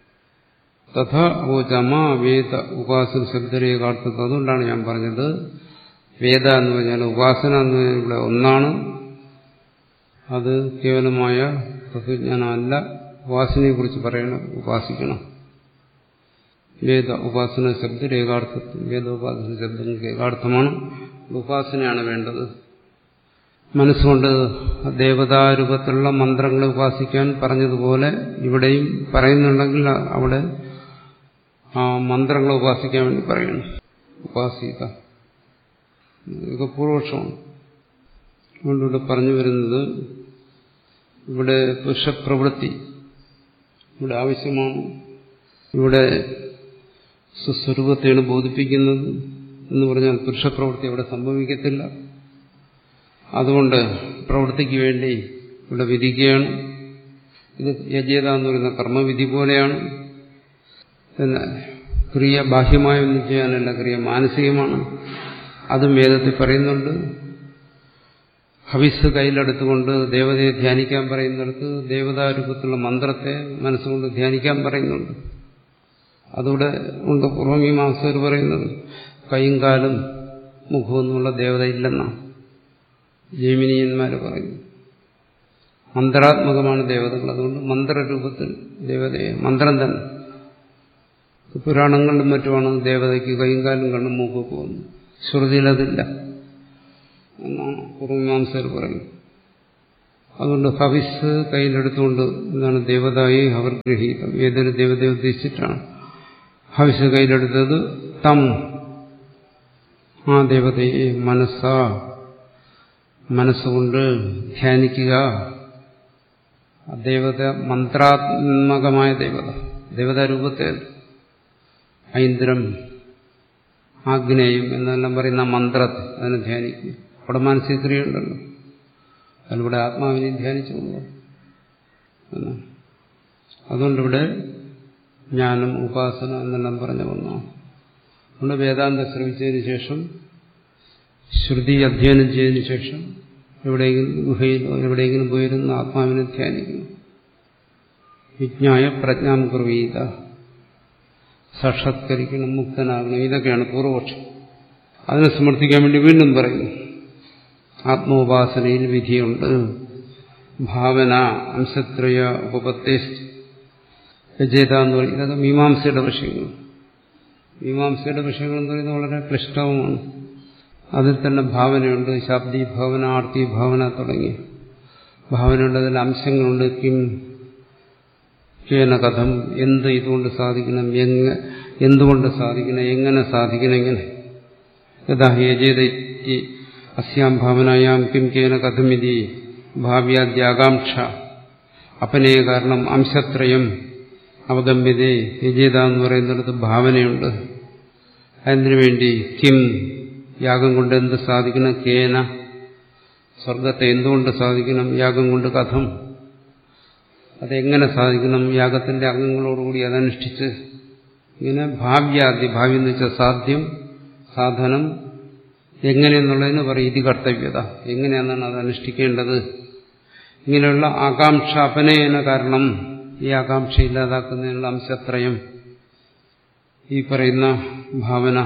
തഥാ ഓചമ വേദ ഉപാസന ശബ്ദരേഖാർത്ഥം. അതുകൊണ്ടാണ് ഞാൻ പറഞ്ഞത് വേദ എന്ന് പറഞ്ഞാൽ ഉപാസന എന്ന് പറഞ്ഞാൽ ഇവിടെ ഒന്നാണ്. അത് കേവലമായ തത്വജ്ഞാനമല്ല, ഉപാസനയെക്കുറിച്ച് പറയണം, ഉപാസിക്കണം. വേദ ഉപാസന ശബ്ദ രേഖാർത്ഥത്വം. വേദ ഉപാസന ശബ്ദങ്ങൾക്ക് ഏകാർത്ഥമാണ്. ഉപാസനയാണ് വേണ്ടത്. മനസ്സുകൊണ്ട് ദേവതാരൂപത്തിലുള്ള മന്ത്രങ്ങളെ ഉപാസിക്കാൻ പറഞ്ഞതുപോലെ ഇവിടെയും പറയുന്നുണ്ടെങ്കിൽ അവിടെ ആ മന്ത്രങ്ങളെ ഉപാസിക്കാൻ വേണ്ടി പറയണം. ഉപാസിക ഇതൊക്കെ പൂർവപക്ഷമാണ്. അതുകൊണ്ടിവിടെ പറഞ്ഞു വരുന്നത് ഇവിടെ പുരുഷപ്രവൃത്തി ഇവിടെ ആവശ്യമാണ്. ഇവിടെ സ്വസ്വരൂപത്തെയാണ് ബോധിപ്പിക്കുന്നത് എന്ന് പറഞ്ഞാൽ പുരുഷപ്രവൃത്തി അവിടെ സംഭവിക്കത്തില്ല. അതുകൊണ്ട് പ്രവൃത്തിക്ക് വേണ്ടി ഇവിടെ വിധിക്കുകയാണ്. ഇത് യജേത എന്ന് പറയുന്ന കർമ്മവിധി പോലെയാണ്. പിന്നെ ക്രിയ ബാഹ്യമായ ഒന്നും ചെയ്യാനല്ല, ക്രിയ മാനസികമാണ്. അതും വേദത്തിൽ പറയുന്നുണ്ട്. ഹവിസ് കയ്യിലെടുത്തുകൊണ്ട് ദേവതയെ ധ്യാനിക്കാൻ പറയുന്നിടത്ത് ദേവതാരൂപത്തിലുള്ള മന്ത്രത്തെ മനസ്സുകൊണ്ട് ധ്യാനിക്കാൻ പറയുന്നുണ്ട്. അതുകൂടെ ഉണ്ട്. പൂർവമീമാംസകർ പറയുന്നത് കൈയും കാലും മുഖവും എന്നുള്ള ദേവത ഇല്ലെന്നാണ് ജൈമിനിയന്മാര് പറയുന്നു. മന്ത്രാത്മകമാണ് ദേവതകൾ. അതുകൊണ്ട് മന്ത്രരൂപത്തിൽ ദേവതയെ, മന്ത്രം തന്നെ. പുരാണങ്ങളിലും മറ്റുമാണ് ദേവതയ്ക്ക് കൈയും കാലും കണ്ണും മൂക്കും പോകുന്നു. ശ്രുതിയിലതില്ല എന്നാണ് പൂർവമീമാംസകർ പറയുന്നത്. അതുകൊണ്ട് ഹവിസ് കയ്യിലെടുത്തുകൊണ്ട് എന്താണ് ദേവതായി അവർ ഗ്രഹീതം. ഏതൊരു ദേവതയെ ഉദ്ദേശിച്ചിട്ടാണ് ഹവിസ് കയ്യിലെടുത്തത്? തം ആ ദേവതയെ മനസ്സാ മനസ്സുകൊണ്ട് ധ്യാനിക്കുക. ദേവത മന്ത്രാത്മകമായ ദേവത, ദേവതാരൂപത്തെ ഐന്ദ്രം, ആഗ്നേയം എന്നെല്ലാം പറയുന്ന മന്ത്രത്തെ അതിനെ ധ്യാനിക്കുക. അവിടെ മാനസിക ക്രിയ ഉണ്ടല്ലോ, അതിലൂടെ ആത്മാവിനെ ധ്യാനിച്ചു കൊണ്ടുപോകും. അതുകൊണ്ടിവിടെ ജ്ഞാനം, ഉപാസന എന്നെല്ലാം പറഞ്ഞു വന്നു. അതുകൊണ്ട് വേദാന്തം ശ്രമിച്ചതിന് ശേഷം, ശ്രുതി അധ്യയനം ചെയ്തതിനു ശേഷം എവിടെയെങ്കിലും ഗുഹയിലോ എവിടെയെങ്കിലും പോയിരുന്ന ആത്മാവിനെ ധ്യാനിക്കുന്നു. വിജ്ഞായ പ്രജ്ഞാം കുർവീത, സാക്ഷാത്കരിക്കണം, മുക്തനാകണം, ഇതൊക്കെയാണ് പൂർവപക്ഷം. അതിനെ സമർത്ഥിക്കാൻ വേണ്ടി വീണ്ടും പറയുന്നു, ആത്മോപാസനയിൽ വിധിയുണ്ട്. ഭാവന അംശത്രയ ഉപപത്തേഷ് രചയിത എന്ന് പറയും. ഇതൊക്കെ മീമാംസയുടെ വിഷയങ്ങൾ. മീമാംസയുടെ വിഷയങ്ങൾ എന്ന് പറയുന്നത് വളരെ ക്ലിഷ്ടവുമാണ്. അതിൽ തന്നെ ഭാവനയുണ്ട്, ശാബ്ദി ഭാവന, ആർത്തി ഭാവന തുടങ്ങിയ ഭാവനയുണ്ട്. അതിൽ അംശങ്ങളുണ്ട്. കിം, കേന, കഥം, എന്ത് ഇതുകൊണ്ട് സാധിക്കണം, എങ്ങ എന്തുകൊണ്ട് സാധിക്കണം, എങ്ങനെ സാധിക്കണം, എങ്ങനെ യഥാ യജേത അസ്യാം ഭാവനയാം കിം കേന കഥമിതി ഭാവ്യാദ്യാകാംക്ഷ അപനയ കാരണം അംശത്രയം അവഗമ്യതേ. യജേത എന്ന് പറയുന്നിടത്ത് ഭാവനയുണ്ട്. അതിനു വേണ്ടി കിം, യാഗം കൊണ്ട് എന്ത് സാധിക്കണം, കേന, സ്വർഗത്തെ എന്തുകൊണ്ട് സാധിക്കണം, യാഗം കൊണ്ട് കഥം, അതെങ്ങനെ സാധിക്കണം, യാഗത്തിന്റെ അംഗങ്ങളോടുകൂടി അതനുഷ്ഠിച്ച്. ഇങ്ങനെ ഭാവ്യാദ്യ, ഭാവി എന്ന് വെച്ചാൽ സാധ്യം, സാധനം, എങ്ങനെയെന്നുള്ളതിന് പറയും ഇതി കർത്തവ്യത, എങ്ങനെയാണെന്നാണ് അത് അനുഷ്ഠിക്കേണ്ടത്. ഇങ്ങനെയുള്ള ആകാംക്ഷ അപനയന കാരണം, ഈ ആകാംക്ഷ ഇല്ലാതാക്കുന്നതിനുള്ള അംശത്രയം, ഈ പറയുന്ന ഭാവന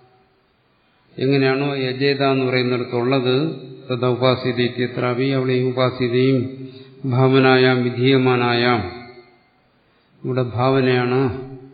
എങ്ങനെയാണോ യജേത എന്ന് പറയുന്നിടത്തുള്ളത്, തഥാ ഉപാസിത ഇത്യത്രാപി, അവിടെയും ഉപാസിതയും ഭാവനായാം വിധീയമാനായാം, ഇവിടെ ഭാവനയാണ്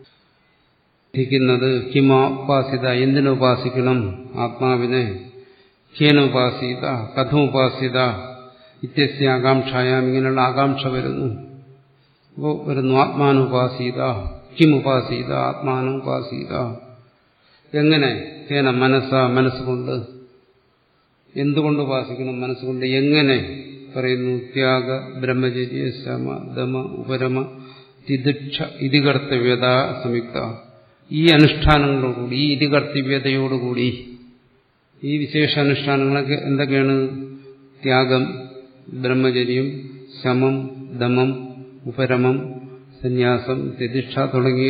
ിക്കുന്നത്. കിമ ഉപാസിത, എന്തിനെ ഉപാസിക്കണം, ആത്മാവിനെ. കേന ഉപാസിത, കഥം ഉപാസിത, ഇത്യസ്യ ആകാംക്ഷായാം, ഇങ്ങനെയുള്ള ആകാംക്ഷ വരുന്നു. അപ്പോൾ വരുന്നു ആത്മാനുപാസീത, കിം ഉപാസീത, ആത്മാനുപാസീത. എങ്ങനെ, കേന മനസ്സ, മനസ്സുകൊണ്ട്. എന്തുകൊണ്ട് ഉപാസിക്കണം, മനസ്സുകൊണ്ട്. എങ്ങനെ പറയുന്നു, ത്യാഗ, ബ്രഹ്മചര്യ, ശമ, ദമ, ഉപരമ, തിദിക്ഷ, ഇതികർത്തവ്യത സംയുക്ത. ഈ അനുഷ്ഠാനങ്ങളോടുകൂടി, ഈ ഇതികർത്തവ്യതയോടുകൂടി, ഈ വിശേഷ അനുഷ്ഠാനങ്ങളൊക്കെ എന്തൊക്കെയാണ്, ത്യാഗം, ബ്രഹ്മചര്യം, ശമം, ദമം, ഉപരമം, സന്യാസം, തിദിക്ഷ തുടങ്ങിയ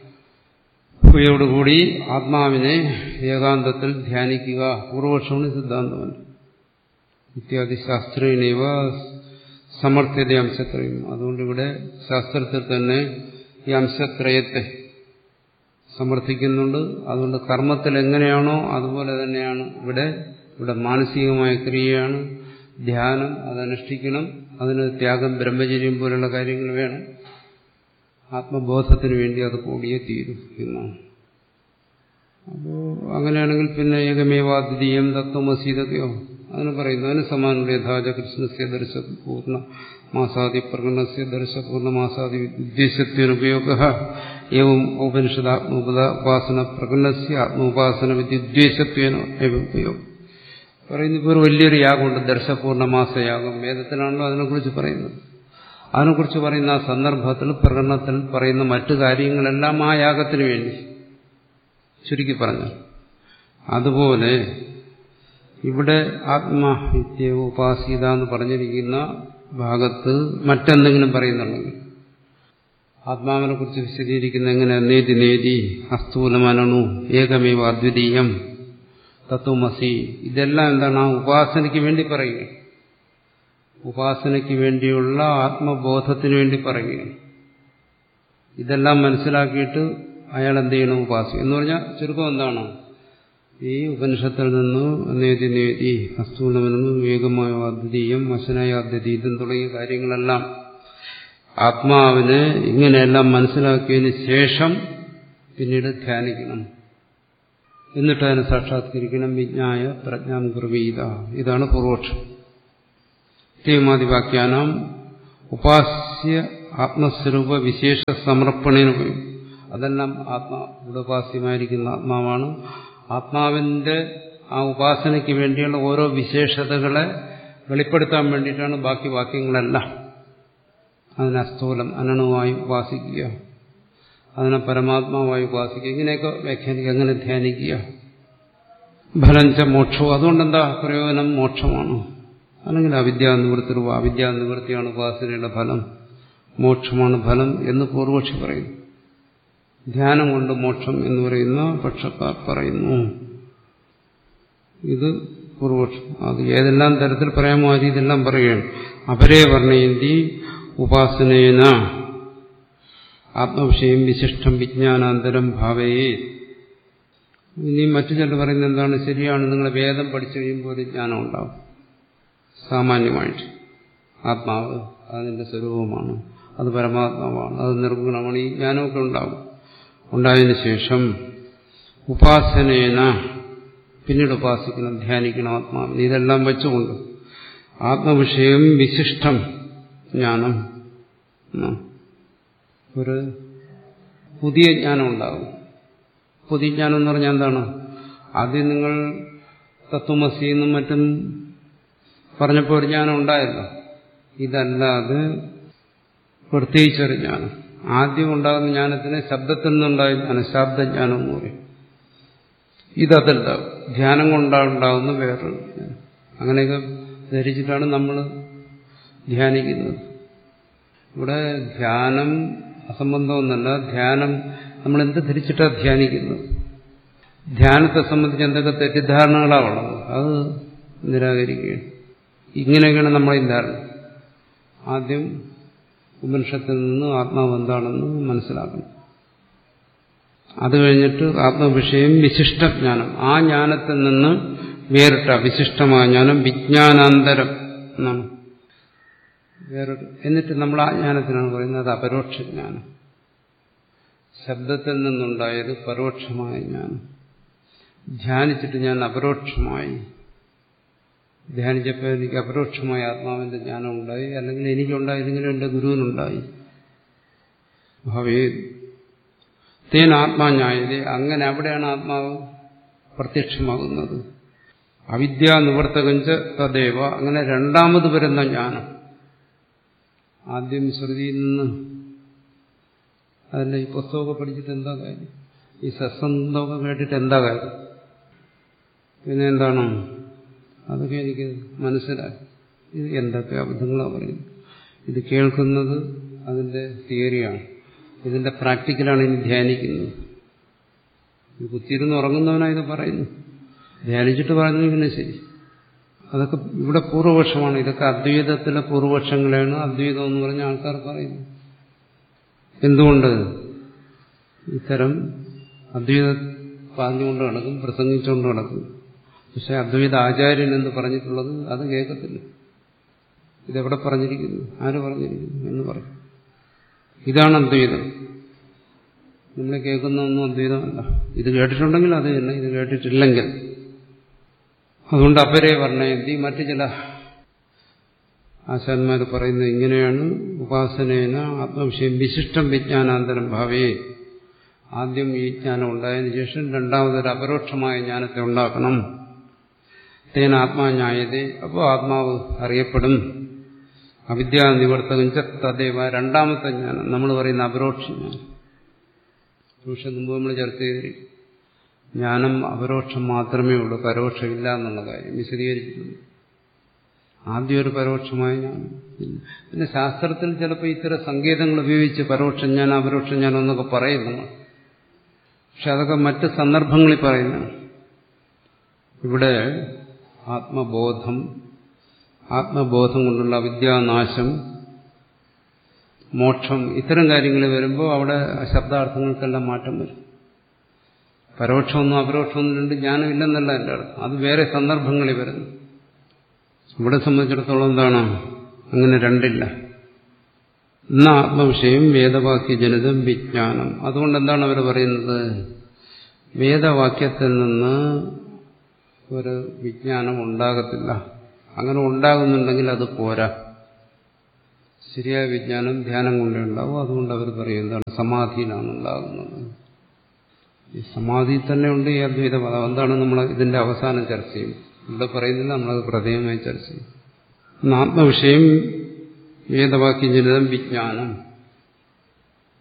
ഇവയോടുകൂടി ആത്മാവിനെ ഏകാന്തത്തിൽ ധ്യാനിക്കുക. പൂർവപക്ഷമാണ് സിദ്ധാന്തമാണ്. ഇത്യാദി ശാസ്ത്രേണേവ സമർത്ഥ്യത അംശത്രയം. അതുകൊണ്ടിവിടെ ശാസ്ത്രത്തിൽ തന്നെ ഈ അംശത്രയത്തെ സമർത്ഥിക്കുന്നുണ്ട്. അതുകൊണ്ട് കർമ്മത്തിൽ എങ്ങനെയാണോ അതുപോലെ തന്നെയാണ് ഇവിടെ. ഇവിടെ മാനസികമായ ക്രിയയാണ് ധ്യാനം, അതനുഷ്ഠിക്കണം. അതിന് ത്യാഗം, ബ്രഹ്മചര്യം പോലുള്ള കാര്യങ്ങൾ വേണം. ആത്മബോധത്തിന് വേണ്ടി അത് കൂടിയേ തീരും എന്നാണ്. അപ്പോൾ അങ്ങനെയാണെങ്കിൽ പിന്നെ ഏകമേവാദ്വിതീയം തത്വമസി ഇതൊക്കെയോ അതിന് പറയുന്നു. അതിന് സമാനമുള്ള യഥാച കൃഷ്ണസ്യ ദർശ പൂർണ്ണ മാസാദി പ്രകടനസ്യ ദർശ പൂർണ്ണ മാസാദി ഉദ്ദേശത്വനുപയോഗ ഏവം ഉപനിഷദാത്മോപാസന പ്രകടനസ്യ ആത്മോപാസന വിദ്യുദ്ദേശത്വേന ഏവം ഉപയോഗം. പറയുന്നു, ഇപ്പോൾ ഒരു വലിയൊരു യാഗമുണ്ട്, ദർശപൂർണ്ണമാസയാഗം. വേദത്തിലാണല്ലോ അതിനെക്കുറിച്ച് പറയുന്നത്. അതിനെക്കുറിച്ച് പറയുന്ന ആ സന്ദർഭത്തിൽ, പ്രകടനത്തിൽ പറയുന്ന മറ്റു കാര്യങ്ങളെല്ലാം ആ യാഗത്തിന് വേണ്ടി ചുരുക്കി പറഞ്ഞു. അതുപോലെ ഇവിടെ ആത്മവിദ്യ ഉപാസീത എന്ന് പറഞ്ഞിരിക്കുന്ന ഭാഗത്ത് മറ്റെന്തെങ്കിലും പറയുന്നുണ്ടെങ്കിൽ, ആത്മാവിനെ കുറിച്ച് വിശദീകരിക്കുന്ന എങ്ങനെ, നേതി നേതി അസ്ഥൂലമനണു ഏകമേവ അദ്വിതീയം തത്വമസി, ഇതെല്ലാം എന്താണ്, ആ ഉപാസനയ്ക്ക് വേണ്ടി പറയുക. ഉപാസനയ്ക്ക് വേണ്ടിയുള്ള ആത്മബോധത്തിന് വേണ്ടി പറയുകയാണ്. ഇതെല്ലാം മനസ്സിലാക്കിയിട്ട് അയാൾ എന്ത് ചെയ്യണം, ഉപാസിക്കും എന്ന് പറഞ്ഞാൽ ചുരുക്കം എന്താണ്, ഈ ഉപനിഷത്തിൽ നിന്ന് നേതി നേതി അസ്ഥൂലമെന്നും വിവേകമായ അദ്വിതീയം വശനായ അദ്വിതീയം തുടങ്ങിയ കാര്യങ്ങളെല്ലാം ആത്മാവിനെ ഇങ്ങനെയെല്ലാം മനസ്സിലാക്കിയതിന് ശേഷം പിന്നീട് ധ്യാനിക്കണം. എന്നിട്ട് അതിനെ സാക്ഷാത്കരിക്കണം. വിജ്ഞായ പ്രജ്ഞാം കുർവീത, ഇതാണ് പൂർവപക്ഷം. വാക്യാനാം ഉപാസ്യ ആത്മസ്വരൂപ വിശേഷ സമർപ്പണേന പോയി. അതെല്ലാം ആത്മാ ഇവിടെ ഉപാസ്യമായിരിക്കുന്ന ആത്മാവാണ്. ആത്മാവിന്റെ ആ ഉപാസനയ്ക്ക് വേണ്ടിയുള്ള ഓരോ വിശേഷതകളെ വെളിപ്പെടുത്താൻ വേണ്ടിയിട്ടാണ് ബാക്കി വാക്യങ്ങളെല്ലാം. അതിനെ അസ്ഥൂലം അനണുവായി ഉപാസിക്കുക. അതിനെ പരമാത്മാവായി ഉപാസിക്കുക, ഇങ്ങനെയൊക്കെ വ്യാഖ്യാനിക്കുക. അങ്ങനെ ധ്യാനിക്കുക. ഫലഞ്ച മോക്ഷവും, അതുകൊണ്ടെന്താ പ്രയോജനം? മോക്ഷമാണ്. അല്ലെങ്കിൽ അവിദ്യാനിവൃത്തി രൂപ, അവിദ്യാനിവൃത്തിയാണ് ഉപാസനയുടെ ഫലം, മോക്ഷമാണ് ഫലം എന്ന് പൂർവക്ഷി പറയുന്നു. ധ്യാനം കൊണ്ട് മോക്ഷം എന്ന് പറയുന്ന പക്ഷക്കാർ പറയുന്നു. ഇത് പൂർവക്ഷം. അത് ഏതെല്ലാം തരത്തിൽ പറയാമോ ആ രീതിയെല്ലാം പറയുകയാണ്. അപരേ വർണ്ണയന്തി ഉപാസനേന ആത്മവിഷയം വിശിഷ്ടം വിജ്ഞാനാന്തരം ഭാവയേ. ഇനി മറ്റു ചിലർ പറയുന്നത് എന്താണ്? ശരിയാണ്, നിങ്ങൾ വേദം പഠിച്ചു കഴിയുമ്പോൾ ഒരു ജ്ഞാനം ഉണ്ടാവും. സാമാന്യമായിട്ട് ആത്മാവ് അതിന്റെ സ്വരൂപമാണ്, അത് പരമാത്മാവാണ്, അത് നിർഗുണമാണ്, ഈ ജ്ഞാനമൊക്കെ ഉണ്ടാവും. ഉണ്ടായതിനു ശേഷം ഉപാസനേന പിന്നീട് ഉപാസിക്കണം, ധ്യാനിക്കണം ആത്മാവിനെ. ഇതെല്ലാം വെച്ചുകൊണ്ട് ആത്മവിഷയം വിശിഷ്ടം ജ്ഞാനം, ഒരു പുതിയ ജ്ഞാനം ഉണ്ടാകും. പുതിയ ജ്ഞാനം എന്ന് പറഞ്ഞാൽ എന്താണ്? ആദ്യം നിങ്ങൾ തത്വമസി എന്നും മറ്റും പറഞ്ഞപ്പോൾ ഒരു ജ്ഞാനം ഉണ്ടായല്ലോ. ഇതല്ലാതെ പ്രത്യേകിച്ചൊരു ജ്ഞാനം. ആദ്യം ഉണ്ടാകുന്ന ജ്ഞാനത്തിന് ശബ്ദത്തിൽ നിന്നുണ്ടായ ജ്ഞാനം ശബ്ദജ്ഞാനം എന്ന് പറയും. ഇതല്ല, ധ്യാനം കൊണ്ടുണ്ടാകുന്ന വേറൊരു ജ്ഞാനം. അങ്ങനെയൊക്കെ ധരിച്ചിട്ടാണ് നമ്മൾ ധ്യാനിക്കുന്നത്. ഇവിടെ ധ്യാനം അസംബന്ധമൊന്നല്ല. ധ്യാനം നമ്മൾ എന്ത് ധരിച്ചിട്ടാണ് ധ്യാനിക്കുന്നത്? ധ്യാനത്തെ സംബന്ധിച്ച് എന്തൊക്കെ തെറ്റിദ്ധാരണകളാണുള്ളത് അത് നിരാകരിക്കുകയാണ്. ഇങ്ങനെയൊക്കെയാണ് നമ്മളെ ധാരണ. ആദ്യം ഉപനിഷത്തിൽ നിന്ന് ആത്മാവ് എന്താണെന്ന് മനസ്സിലാക്കണം. അത് കഴിഞ്ഞിട്ട് ആത്മവിഷയം വിശിഷ്ടജ്ഞാനം, ആ ജ്ഞാനത്തിൽ നിന്ന് വേറിട്ട വിശിഷ്ടമായ ജ്ഞാനം വിജ്ഞാനാന്തരം എന്നാണ് വേറൊരു. എന്നിട്ട് നമ്മൾ ആ ജ്ഞാനത്തിനാണ് പറയുന്നത് അത് അപരോക്ഷ ജ്ഞാനം. ശബ്ദത്തിൽ നിന്നുണ്ടായത് പരോക്ഷമായ ജ്ഞാനം. ധ്യാനിച്ചിട്ട് ഞാൻ അപരോക്ഷമായി ധ്യാനിച്ചപ്പോൾ എനിക്ക് അപരോക്ഷമായ ആത്മാവിന്റെ ജ്ഞാനം ഉണ്ടായി, അല്ലെങ്കിൽ എനിക്കുണ്ടായിരുന്നെങ്കിലും എന്റെ ഗുരുവിനുണ്ടായി. ഭവേ തേൻ ആത്മാജ്ഞായതേ, അങ്ങനെ അവിടെയാണ് ആത്മാവ് പ്രത്യക്ഷമാകുന്നത്. അവിദ്യാ നിവർത്തകഞ്ച തദേവ, അങ്ങനെ രണ്ടാമത് വരുന്ന ജ്ഞാനം. ആദ്യം ശ്രുതിയിൽ നിന്ന് അതല്ല, ഈ പുസ്തകമൊക്കെ പഠിച്ചിട്ട് എന്താ കാര്യം? ഈ സത്സംഗമൊക്കെ കേട്ടിട്ട് എന്താ കാര്യം? പിന്നെ എന്താണ്? അതൊക്കെ എനിക്ക് മനസ്സിലായി. ഇത് എന്തൊക്കെ അബദ്ധങ്ങളാണ് പറയുന്നത്. ഇത് കേൾക്കുന്നത് അതിന്റെ തിയറിയാണ്, ഇതിന്റെ പ്രാക്ടിക്കലാണ് ഇനി ധ്യാനിക്കുന്നത്. ഇത് കുത്തിയിരുന്ന് ഉറങ്ങുന്നവനാണ് ഇത് പറയുന്നു. ധ്യാനിച്ചിട്ട് പറയുന്നത് പിന്നെ ശരി. അതൊക്കെ ഇവിടെ പൂർവപക്ഷമാണ്. ഇതൊക്കെ അദ്വൈതത്തിലെ പൂർവപക്ഷങ്ങളാണ് അദ്വൈതം എന്ന് പറഞ്ഞ ആൾക്കാർ പറയുന്നത്. എന്തുകൊണ്ട്? ഇത്തരം അദ്വൈതം പറഞ്ഞുകൊണ്ട് നടക്കും, പ്രസംഗിച്ചുകൊണ്ട് നടക്കും. പക്ഷെ അദ്വൈത ആചാര്യൻ എന്ന് പറഞ്ഞിട്ടുള്ളത് അത് കേൾക്കത്തില്ല. ഇതെവിടെ പറഞ്ഞിരിക്കുന്നു, ആര് പറഞ്ഞിരിക്കുന്നു എന്ന് പറയും. ഇതാണ് അദ്വൈതം. നമ്മൾ കേൾക്കുന്ന ഒന്നും അദ്വൈതമല്ല. ഇത് കേട്ടിട്ടുണ്ടെങ്കിൽ അത് തന്നെ, ഇത് കേട്ടിട്ടില്ലെങ്കിൽ. അതുകൊണ്ട് അപരേ വർണ്ണയന്തി, മറ്റു ചില ആശാന്മാർ പറയുന്നത് ഇങ്ങനെയാണ്. ഉപാസനേന ആത്മവിഷയം വിശിഷ്ടം വിജ്ഞാനാന്തരം ഭാവേ. ആദ്യം ഈ ജ്ഞാനം ഉണ്ടായതിനു ശേഷം രണ്ടാമതൊരു അപരോക്ഷമായ ജ്ഞാനത്തെ ഉണ്ടാക്കണം. തേന ആത്മാജ്ഞായതേ, അപ്പോൾ ആത്മാവ് അറിയപ്പെടും. അവിദ്യാ നിവർത്തകം ച തദേവ, രണ്ടാമത്തെ ജ്ഞാനം നമ്മൾ പറയുന്ന അപരോക്ഷ ജ്ഞാനം. പക്ഷെ മുമ്പ് നമ്മൾ ചർച്ച ചെയ്തിരിക്കും. ജ്ഞാനം അപരോക്ഷം മാത്രമേ ഉള്ളൂ, പരോക്ഷമില്ല എന്നുള്ള കാര്യം വിശദീകരിച്ചിട്ടുണ്ട്. ആദ്യം ഒരു പരോക്ഷമായ ജ്ഞാനം. പിന്നെ ശാസ്ത്രത്തിൽ ചിലപ്പോൾ ഇത്തരം സങ്കേതങ്ങൾ ഉപയോഗിച്ച് പരോക്ഷജ്ഞാനം അപരോക്ഷജ്ഞാനം എന്നൊക്കെ പറയുന്നു. പക്ഷെ അതൊക്കെ മറ്റ് സന്ദർഭങ്ങളിൽ പറയുന്നു. ഇവിടെ ആത്മബോധം, ആത്മബോധം കൊണ്ടുള്ള വിദ്യാനാശം, മോക്ഷം, ഇത്തരം കാര്യങ്ങൾ വരുമ്പോൾ അവിടെ ശബ്ദാർത്ഥങ്ങൾക്കെല്ലാം മാറ്റം വരും. പരോക്ഷമൊന്നും അപരോക്ഷമൊന്നും രണ്ട് ജ്ഞാനമില്ലെന്നല്ല എൻ്റെ അർത്ഥം. അത് വേറെ സന്ദർഭങ്ങളിൽ വരുന്നു. ഇവിടെ സംബന്ധിച്ചിടത്തോളം എന്താണ്? അങ്ങനെ രണ്ടില്ല. എന്ന ആത്മവിഷയം വേദവാക്യ ജനിതം വിജ്ഞാനം. അതുകൊണ്ട് എന്താണ് അവർ പറയുന്നത്? വേദവാക്യത്തിൽ നിന്ന് ഒരു വിജ്ഞാനം ഉണ്ടാകത്തില്ല. അങ്ങനെ ഉണ്ടാകുന്നുണ്ടെങ്കിൽ അത് പോരാ. ശരിയായ വിജ്ഞാനം ധ്യാനം കൊണ്ടേ ഉണ്ടാവും. അതുകൊണ്ട് അവർ പറയും എന്താണ്? സമാധിയിലാണ് ഉണ്ടാകുന്നത്. ഈ സമാധി തന്നെ ഉണ്ട് ഈ അദ്വൈതവാദം. എന്താണ് നമ്മൾ ഇതിന്റെ അവസാനം ചർച്ച ചെയ്യും. ഇവിടെ പറയുന്നില്ല, നമ്മളത് പ്രത്യേകമായി ചർച്ച ചെയ്യും. ആത്മവിഷയം വേദവാക്യ ജനിതം വിജ്ഞാനം.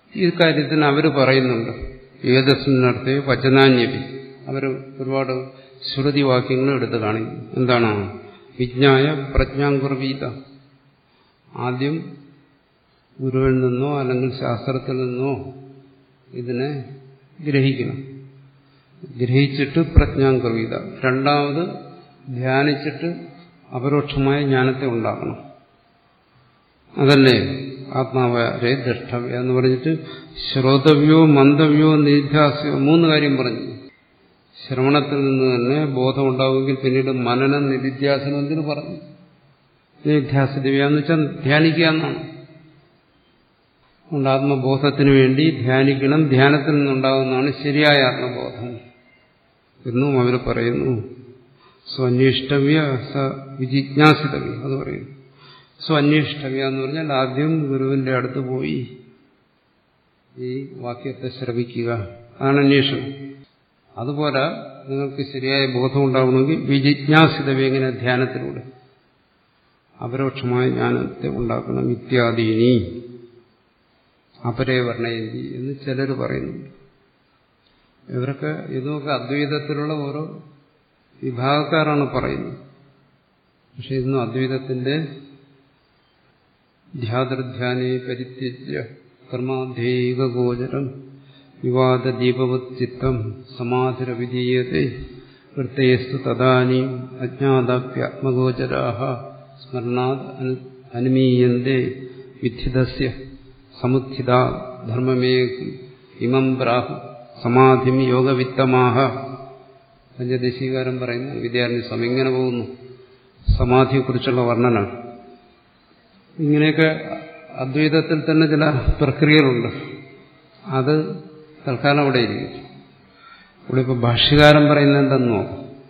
ഈ കാര്യത്തിന് അവർ പറയുന്നുണ്ട്. ഏതസ്മിനർത്ഥേ വചനാന്യപി, അവർ ഒരുപാട് ശ്രുതി വാക്യങ്ങൾ എടുത്ത് കാണിക്കും. എന്താണ്? വിജ്ഞായ പ്രജ്ഞാംകുർവീത, ആദ്യം ഗുരുവിൽ നിന്നോ അല്ലെങ്കിൽ ശാസ്ത്രത്തിൽ നിന്നോ ഇതിനെ ഗ്രഹിക്കണം. ഗ്രഹിച്ചിട്ട് പ്രജ്ഞാംകുർവീത, രണ്ടാമത് ധ്യാനിച്ചിട്ട് അപരോക്ഷമായ ജ്ഞാനത്തെ ഉണ്ടാക്കണം. അതല്ലേ ആത്മാവരെ ദ്രഷ്ടവ്യ എന്ന് പറഞ്ഞിട്ട് ശ്രോതവ്യോ മന്ദവ്യോ നിധ്യാസ്യോ മൂന്ന് കാര്യം പറഞ്ഞു. ശ്രവണത്തിൽ നിന്ന് തന്നെ ബോധം ഉണ്ടാവുമെങ്കിൽ പിന്നീട് മനനം നിധിധ്യാസനം എന്തിനു പറഞ്ഞു? നിധ്യാസിദിവ്യ എന്ന് വെച്ചാൽ ധ്യാനിക്കുക എന്നാണ്. അതുകൊണ്ട് ആത്മബോധത്തിന് വേണ്ടി ധ്യാനിക്കണം. ധ്യാനത്തിൽ നിന്നുണ്ടാകുന്നതാണ് ശരിയായ ആത്മബോധം എന്നും അവർ പറയുന്നു. സ്വന്വേഷ്ടവ്യ സ വിജിജ്ഞാസിതവ്യ അത് പറയുന്നു. സ്വന്വേഷ്ടവ്യ എന്ന് പറഞ്ഞാൽ ആദ്യം ഗുരുവിന്റെ അടുത്ത് പോയി ഈ വാക്യത്തെ ശ്രവിക്കുക, അതാണ് അന്വേഷണം. അതുപോലെ നിങ്ങൾക്ക് ശരിയായ ബോധം ഉണ്ടാവണമെങ്കിൽ വിജിജ്ഞാസിതവ്യ, എങ്ങനെ? ധ്യാനത്തിലൂടെ അപരോക്ഷമായ ജ്ഞാനത്തെ ഉണ്ടാക്കണം. ഇത്യാദീനി അപരേ വർണ്ണയന്തി എന്ന് ചിലർ പറയുന്നുണ്ട്. ഇവരൊക്കെ ഇതൊക്കെ അദ്വൈതത്തിലുള്ള ഓരോ വിഭാഗക്കാരാണ് പറയുന്നത്. പക്ഷെ ഇതൊന്നും അദ്വൈതത്തിന്റെ ധ്യാതൃധ്യാനേ പരിത്യജ്യ കർമാധേയഗോചരം വിവാദദീപവത് ചിത്തം സമാധിരവിധീയത്തെ വൃത്തേസ്തു തദാനീം അജ്ഞാതാപ്യാത്മഗോചരാഃ സ്മരണാത് അനുമീയന്തേ വിദ്ധിതസ്യ സമുത്ഥിതാ ധർമ്മമേ ഇമം പ്രാഹു സമാധിം യോഗവിത്തമാഹ. പഞ്ചദശീകാരം പറയുന്ന വിദ്യാർത്ഥി സ്വാമി ഇങ്ങനെ പോകുന്നു. സമാധിയെക്കുറിച്ചുള്ള വർണ്ണന. ഇങ്ങനെയൊക്കെ അദ്വൈതത്തിൽ തന്നെ ചില പ്രക്രിയകളുണ്ട്. അത് തൽക്കാലം അവിടെ ഇരിക്കും. ഇവിടെ ഇപ്പോൾ ഭാഷ്യകാരൻ പറയുന്നത് എന്തെന്നോ,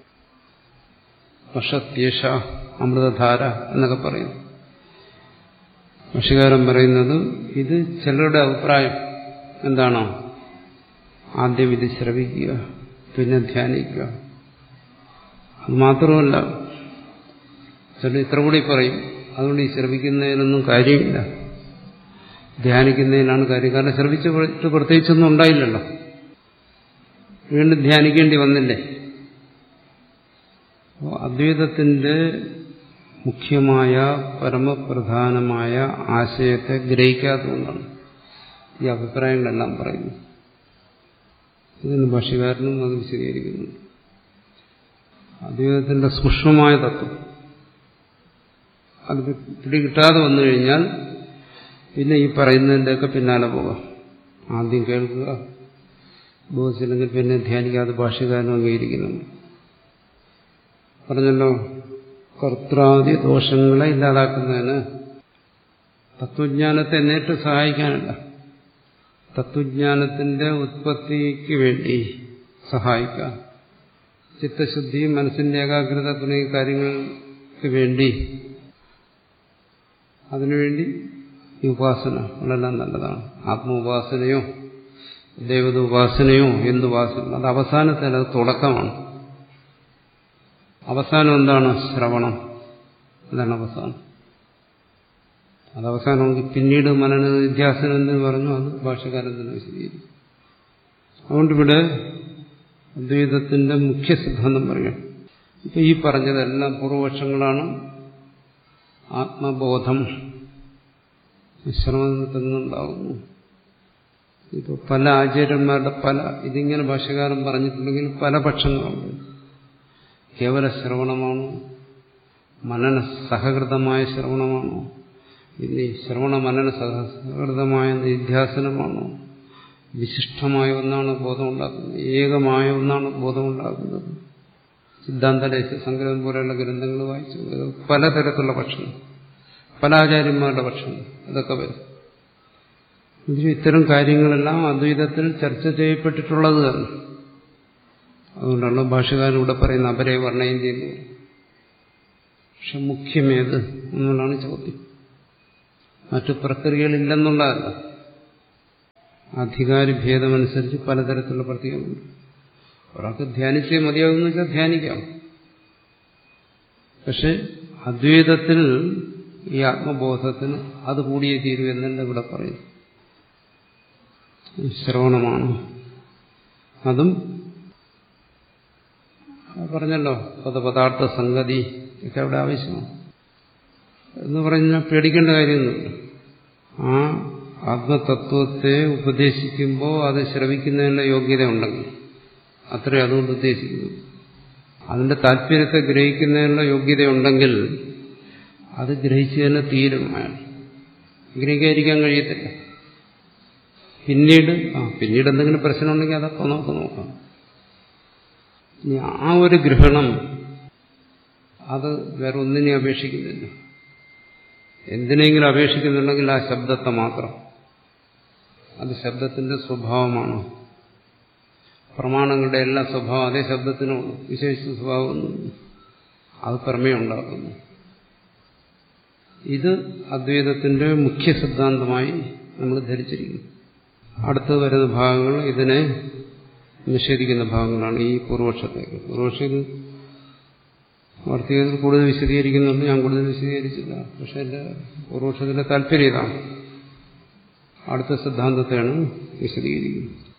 വഷത്യേഷ അമൃതധാര എന്നൊക്കെ പറയുന്നു. ഭാഷ്യകാരൻ പറയുന്നത് ഇത് ചിലരുടെ അഭിപ്രായം എന്താണോ, ആദ്യം ഇത് ശ്രവിക്കുക, പിന്നെ ധ്യാനിക്കുക. അത് മാത്രമല്ല, ചില ഇത്ര കൂടി പറയും, അതുകൊണ്ട് ഈ ശ്രവിക്കുന്നതിനൊന്നും കാര്യമില്ല, ധ്യാനിക്കുന്നതിനാണ് കാര്യം. കാരണം ശ്രവിച്ച് പ്രത്യേകിച്ചൊന്നും ഉണ്ടായില്ലല്ലോ, വീണ്ടും ധ്യാനിക്കേണ്ടി വന്നില്ലേ. അദ്വൈതത്തിന്റെ മുഖ്യമായ പരമപ്രധാനമായ ആശയത്തെ ഗ്രഹിക്കാത്തതുകൊണ്ടാണ് ഈ അഭിപ്രായങ്ങളെല്ലാം പറയുന്നത്. ഇതിന് ഭാഷ്യകാരനും അത് വിശദീകരിക്കുന്നുണ്ട്. അദ്വൈതത്തിന്റെ സൂക്ഷ്മമായ തത്വം അത് പിടികിട്ടാതെ വന്നു കഴിഞ്ഞാൽ പിന്നെ ഈ പറയുന്നതിൻ്റെയൊക്കെ പിന്നാലെ പോകാം. ആദ്യം കേൾക്കുക, ബോധിച്ചില്ലെങ്കിൽ പിന്നെ ധ്യാനിക്കാതെ ഭാഷ്യകാരനും അംഗീകരിക്കുന്നുണ്ട്. പറഞ്ഞല്ലോ, കർത്താദി ദോഷങ്ങളെ ഇല്ലാതാക്കുന്നതിന് തത്വജ്ഞാനത്തെ നേരിട്ട് സഹായിക്കാനല്ല, തത്വജ്ഞാനത്തിന്റെ ഉത്പത്തിക്ക് വേണ്ടി സഹായിക്കാം. ചിത്തശുദ്ധി, മനസ്സിന്റെ ഏകാഗ്രത തുടങ്ങിയ കാര്യങ്ങൾക്ക് വേണ്ടി, അതിനുവേണ്ടി ഈ ഉപാസന വളരെല്ലാം നല്ലതാണ്. ആത്മോപാസനയോ ദേവത ഉപാസനയോ എന്തുപാസന, അത് അവസാനത്തിൽ അത് തുടക്കമാണ്. അവസാനം എന്താണ്? ശ്രവണം. അതാണ് അവസാനം. അത് അവസാനമെങ്കിൽ പിന്നീട് മനന നിധ്യാസനം എന്ന് പറഞ്ഞു, അത് ഭാഷ്യകാരൻ തന്നെ വിശദീകരിക്കും. അതുകൊണ്ട് ഇവിടെ അദ്വൈതത്തിന്റെ മുഖ്യ സിദ്ധാന്തം പറയാം. ഇപ്പൊ ഈ പറഞ്ഞതെല്ലാം പൂർവപക്ഷങ്ങളാണ്. ആത്മബോധം ശ്രമത്തിൽ നിന്നുണ്ടാകുന്നു. ഇപ്പോൾ പല ആചാര്യന്മാരുടെ പല ഇതിങ്ങനെ ഭാഷ്യകാരൻ പറഞ്ഞിട്ടുണ്ടെങ്കിൽ പല പക്ഷങ്ങളുണ്ട്. കേവല ശ്രവണമാണോ, മനന സഹകൃതമായ ശ്രവണമാണോ, ഇനി ശ്രവണ മനന സഹകൃതമായ നിധ്യാസനമാണോ, വിശിഷ്ടമായ ഒന്നാണ് ബോധമുണ്ടാക്കുന്നത്, ഏകമായ ഒന്നാണ് ബോധമുണ്ടാക്കുന്നത്. സിദ്ധാന്തലേശ സംഗ്രഹം പോലെയുള്ള ഗ്രന്ഥങ്ങൾ വായിച്ചു പലതരത്തിലുള്ള പക്ഷങ്ങൾ, പല ആചാര്യന്മാരുടെ പക്ഷങ്ങൾ ഇതൊക്കെ വരും. ഇത്തരം കാര്യങ്ങളെല്ലാം അദ്വൈതത്തിൽ ചർച്ച ചെയ്യപ്പെട്ടിട്ടുള്ളത് തന്നെ. അതുകൊണ്ടാണ് ഭാഷ്യകാരൻ ഇവിടെ പറയുന്ന അപരേ വർണ്ണയന്തി എന്ന്. പക്ഷെ മുഖ്യമേത് എന്നുള്ളതാണ് ചോദ്യം. മറ്റു പ്രക്രിയകളില്ലെന്നുള്ളതല്ല. അധികാരി ഭേദമനുസരിച്ച് പലതരത്തിലുള്ള പ്രക്രിയകളുണ്ട്. ഒരാൾക്ക് ധ്യാനിച്ചേ മതിയാകുമെന്ന് വെച്ചാൽ ധ്യാനിക്കാം. പക്ഷെ അദ്വൈതത്തിൽ ഈ ആത്മബോധത്തിന് അത് കൂടിയേ തീരൂ എന്നല്ല ഇവിടെ പറയുന്നു. ശ്രവണമാണ്. അതും പറഞ്ഞല്ലോ, പദപദാർത്ഥ സംഗതി ഒക്കെ അവിടെ ആവശ്യമാണ് എന്ന് പറഞ്ഞാൽ പേടിക്കേണ്ട കാര്യമൊന്നുമില്ല. ആ ആത്മതത്വത്തെ ഉപദേശിക്കുമ്പോൾ അത് ശ്രവിക്കുന്നതിനുള്ള യോഗ്യത ഉണ്ടെങ്കിൽ അത്രയും അതുകൊണ്ട് ഉദ്ദേശിക്കുന്നു. അതിന്റെ താല്പര്യത്തെ ഗ്രഹിക്കുന്നതിനുള്ള യോഗ്യതയുണ്ടെങ്കിൽ അത് ഗ്രഹിച്ചു തന്നെ തീരും. അയാൾ ഗ്രഹിക്കാതിരിക്കാൻ കഴിയത്തില്ല. പിന്നീട് ആ പിന്നീട് എന്തെങ്കിലും പ്രശ്നമുണ്ടെങ്കിൽ അതൊക്കെ നമുക്ക് നോക്കാം. ആ ഒരു ഗ്രഹണം അത് വേറെ ഒന്നിനെ അപേക്ഷിക്കുന്നില്ല. എന്തിനെങ്കിലും അപേക്ഷിക്കുന്നുണ്ടെങ്കിൽ ആ ശബ്ദത്തെ മാത്രം. അത് ശബ്ദത്തിന്റെ സ്വഭാവമാണ്. പ്രമാണങ്ങളുടെ എല്ലാ സ്വഭാവം അതേ ശബ്ദത്തിനുള്ളൂ, വിശേഷ സ്വഭാവമൊന്നും. അത് പ്രമേയം ഉണ്ടാക്കുന്നു. ഇത് അദ്വൈതത്തിന്റെ മുഖ്യ സിദ്ധാന്തമായി നമ്മൾ ധരിച്ചിരിക്കുന്നു. അടുത്ത് വരുന്ന ഭാഗങ്ങൾ ഇതിനെ നിഷേധിക്കുന്ന ഭാഗങ്ങളാണ്. ഈ പൂർവപക്ഷത്തേക്ക് പൂർവപക്ഷം ഇത് വാർത്തകത്തിൽ കൂടുതൽ വിശദീകരിക്കുന്നുണ്ട്. ഞാൻ കൂടുതൽ വിശദീകരിച്ചില്ല. പക്ഷെ എന്റെ പൂർവപക്ഷത്തിന്റെ താല്പര്യം ഇതാണ്. അടുത്ത സിദ്ധാന്തത്തെയാണ് വിശദീകരിക്കുന്നത്.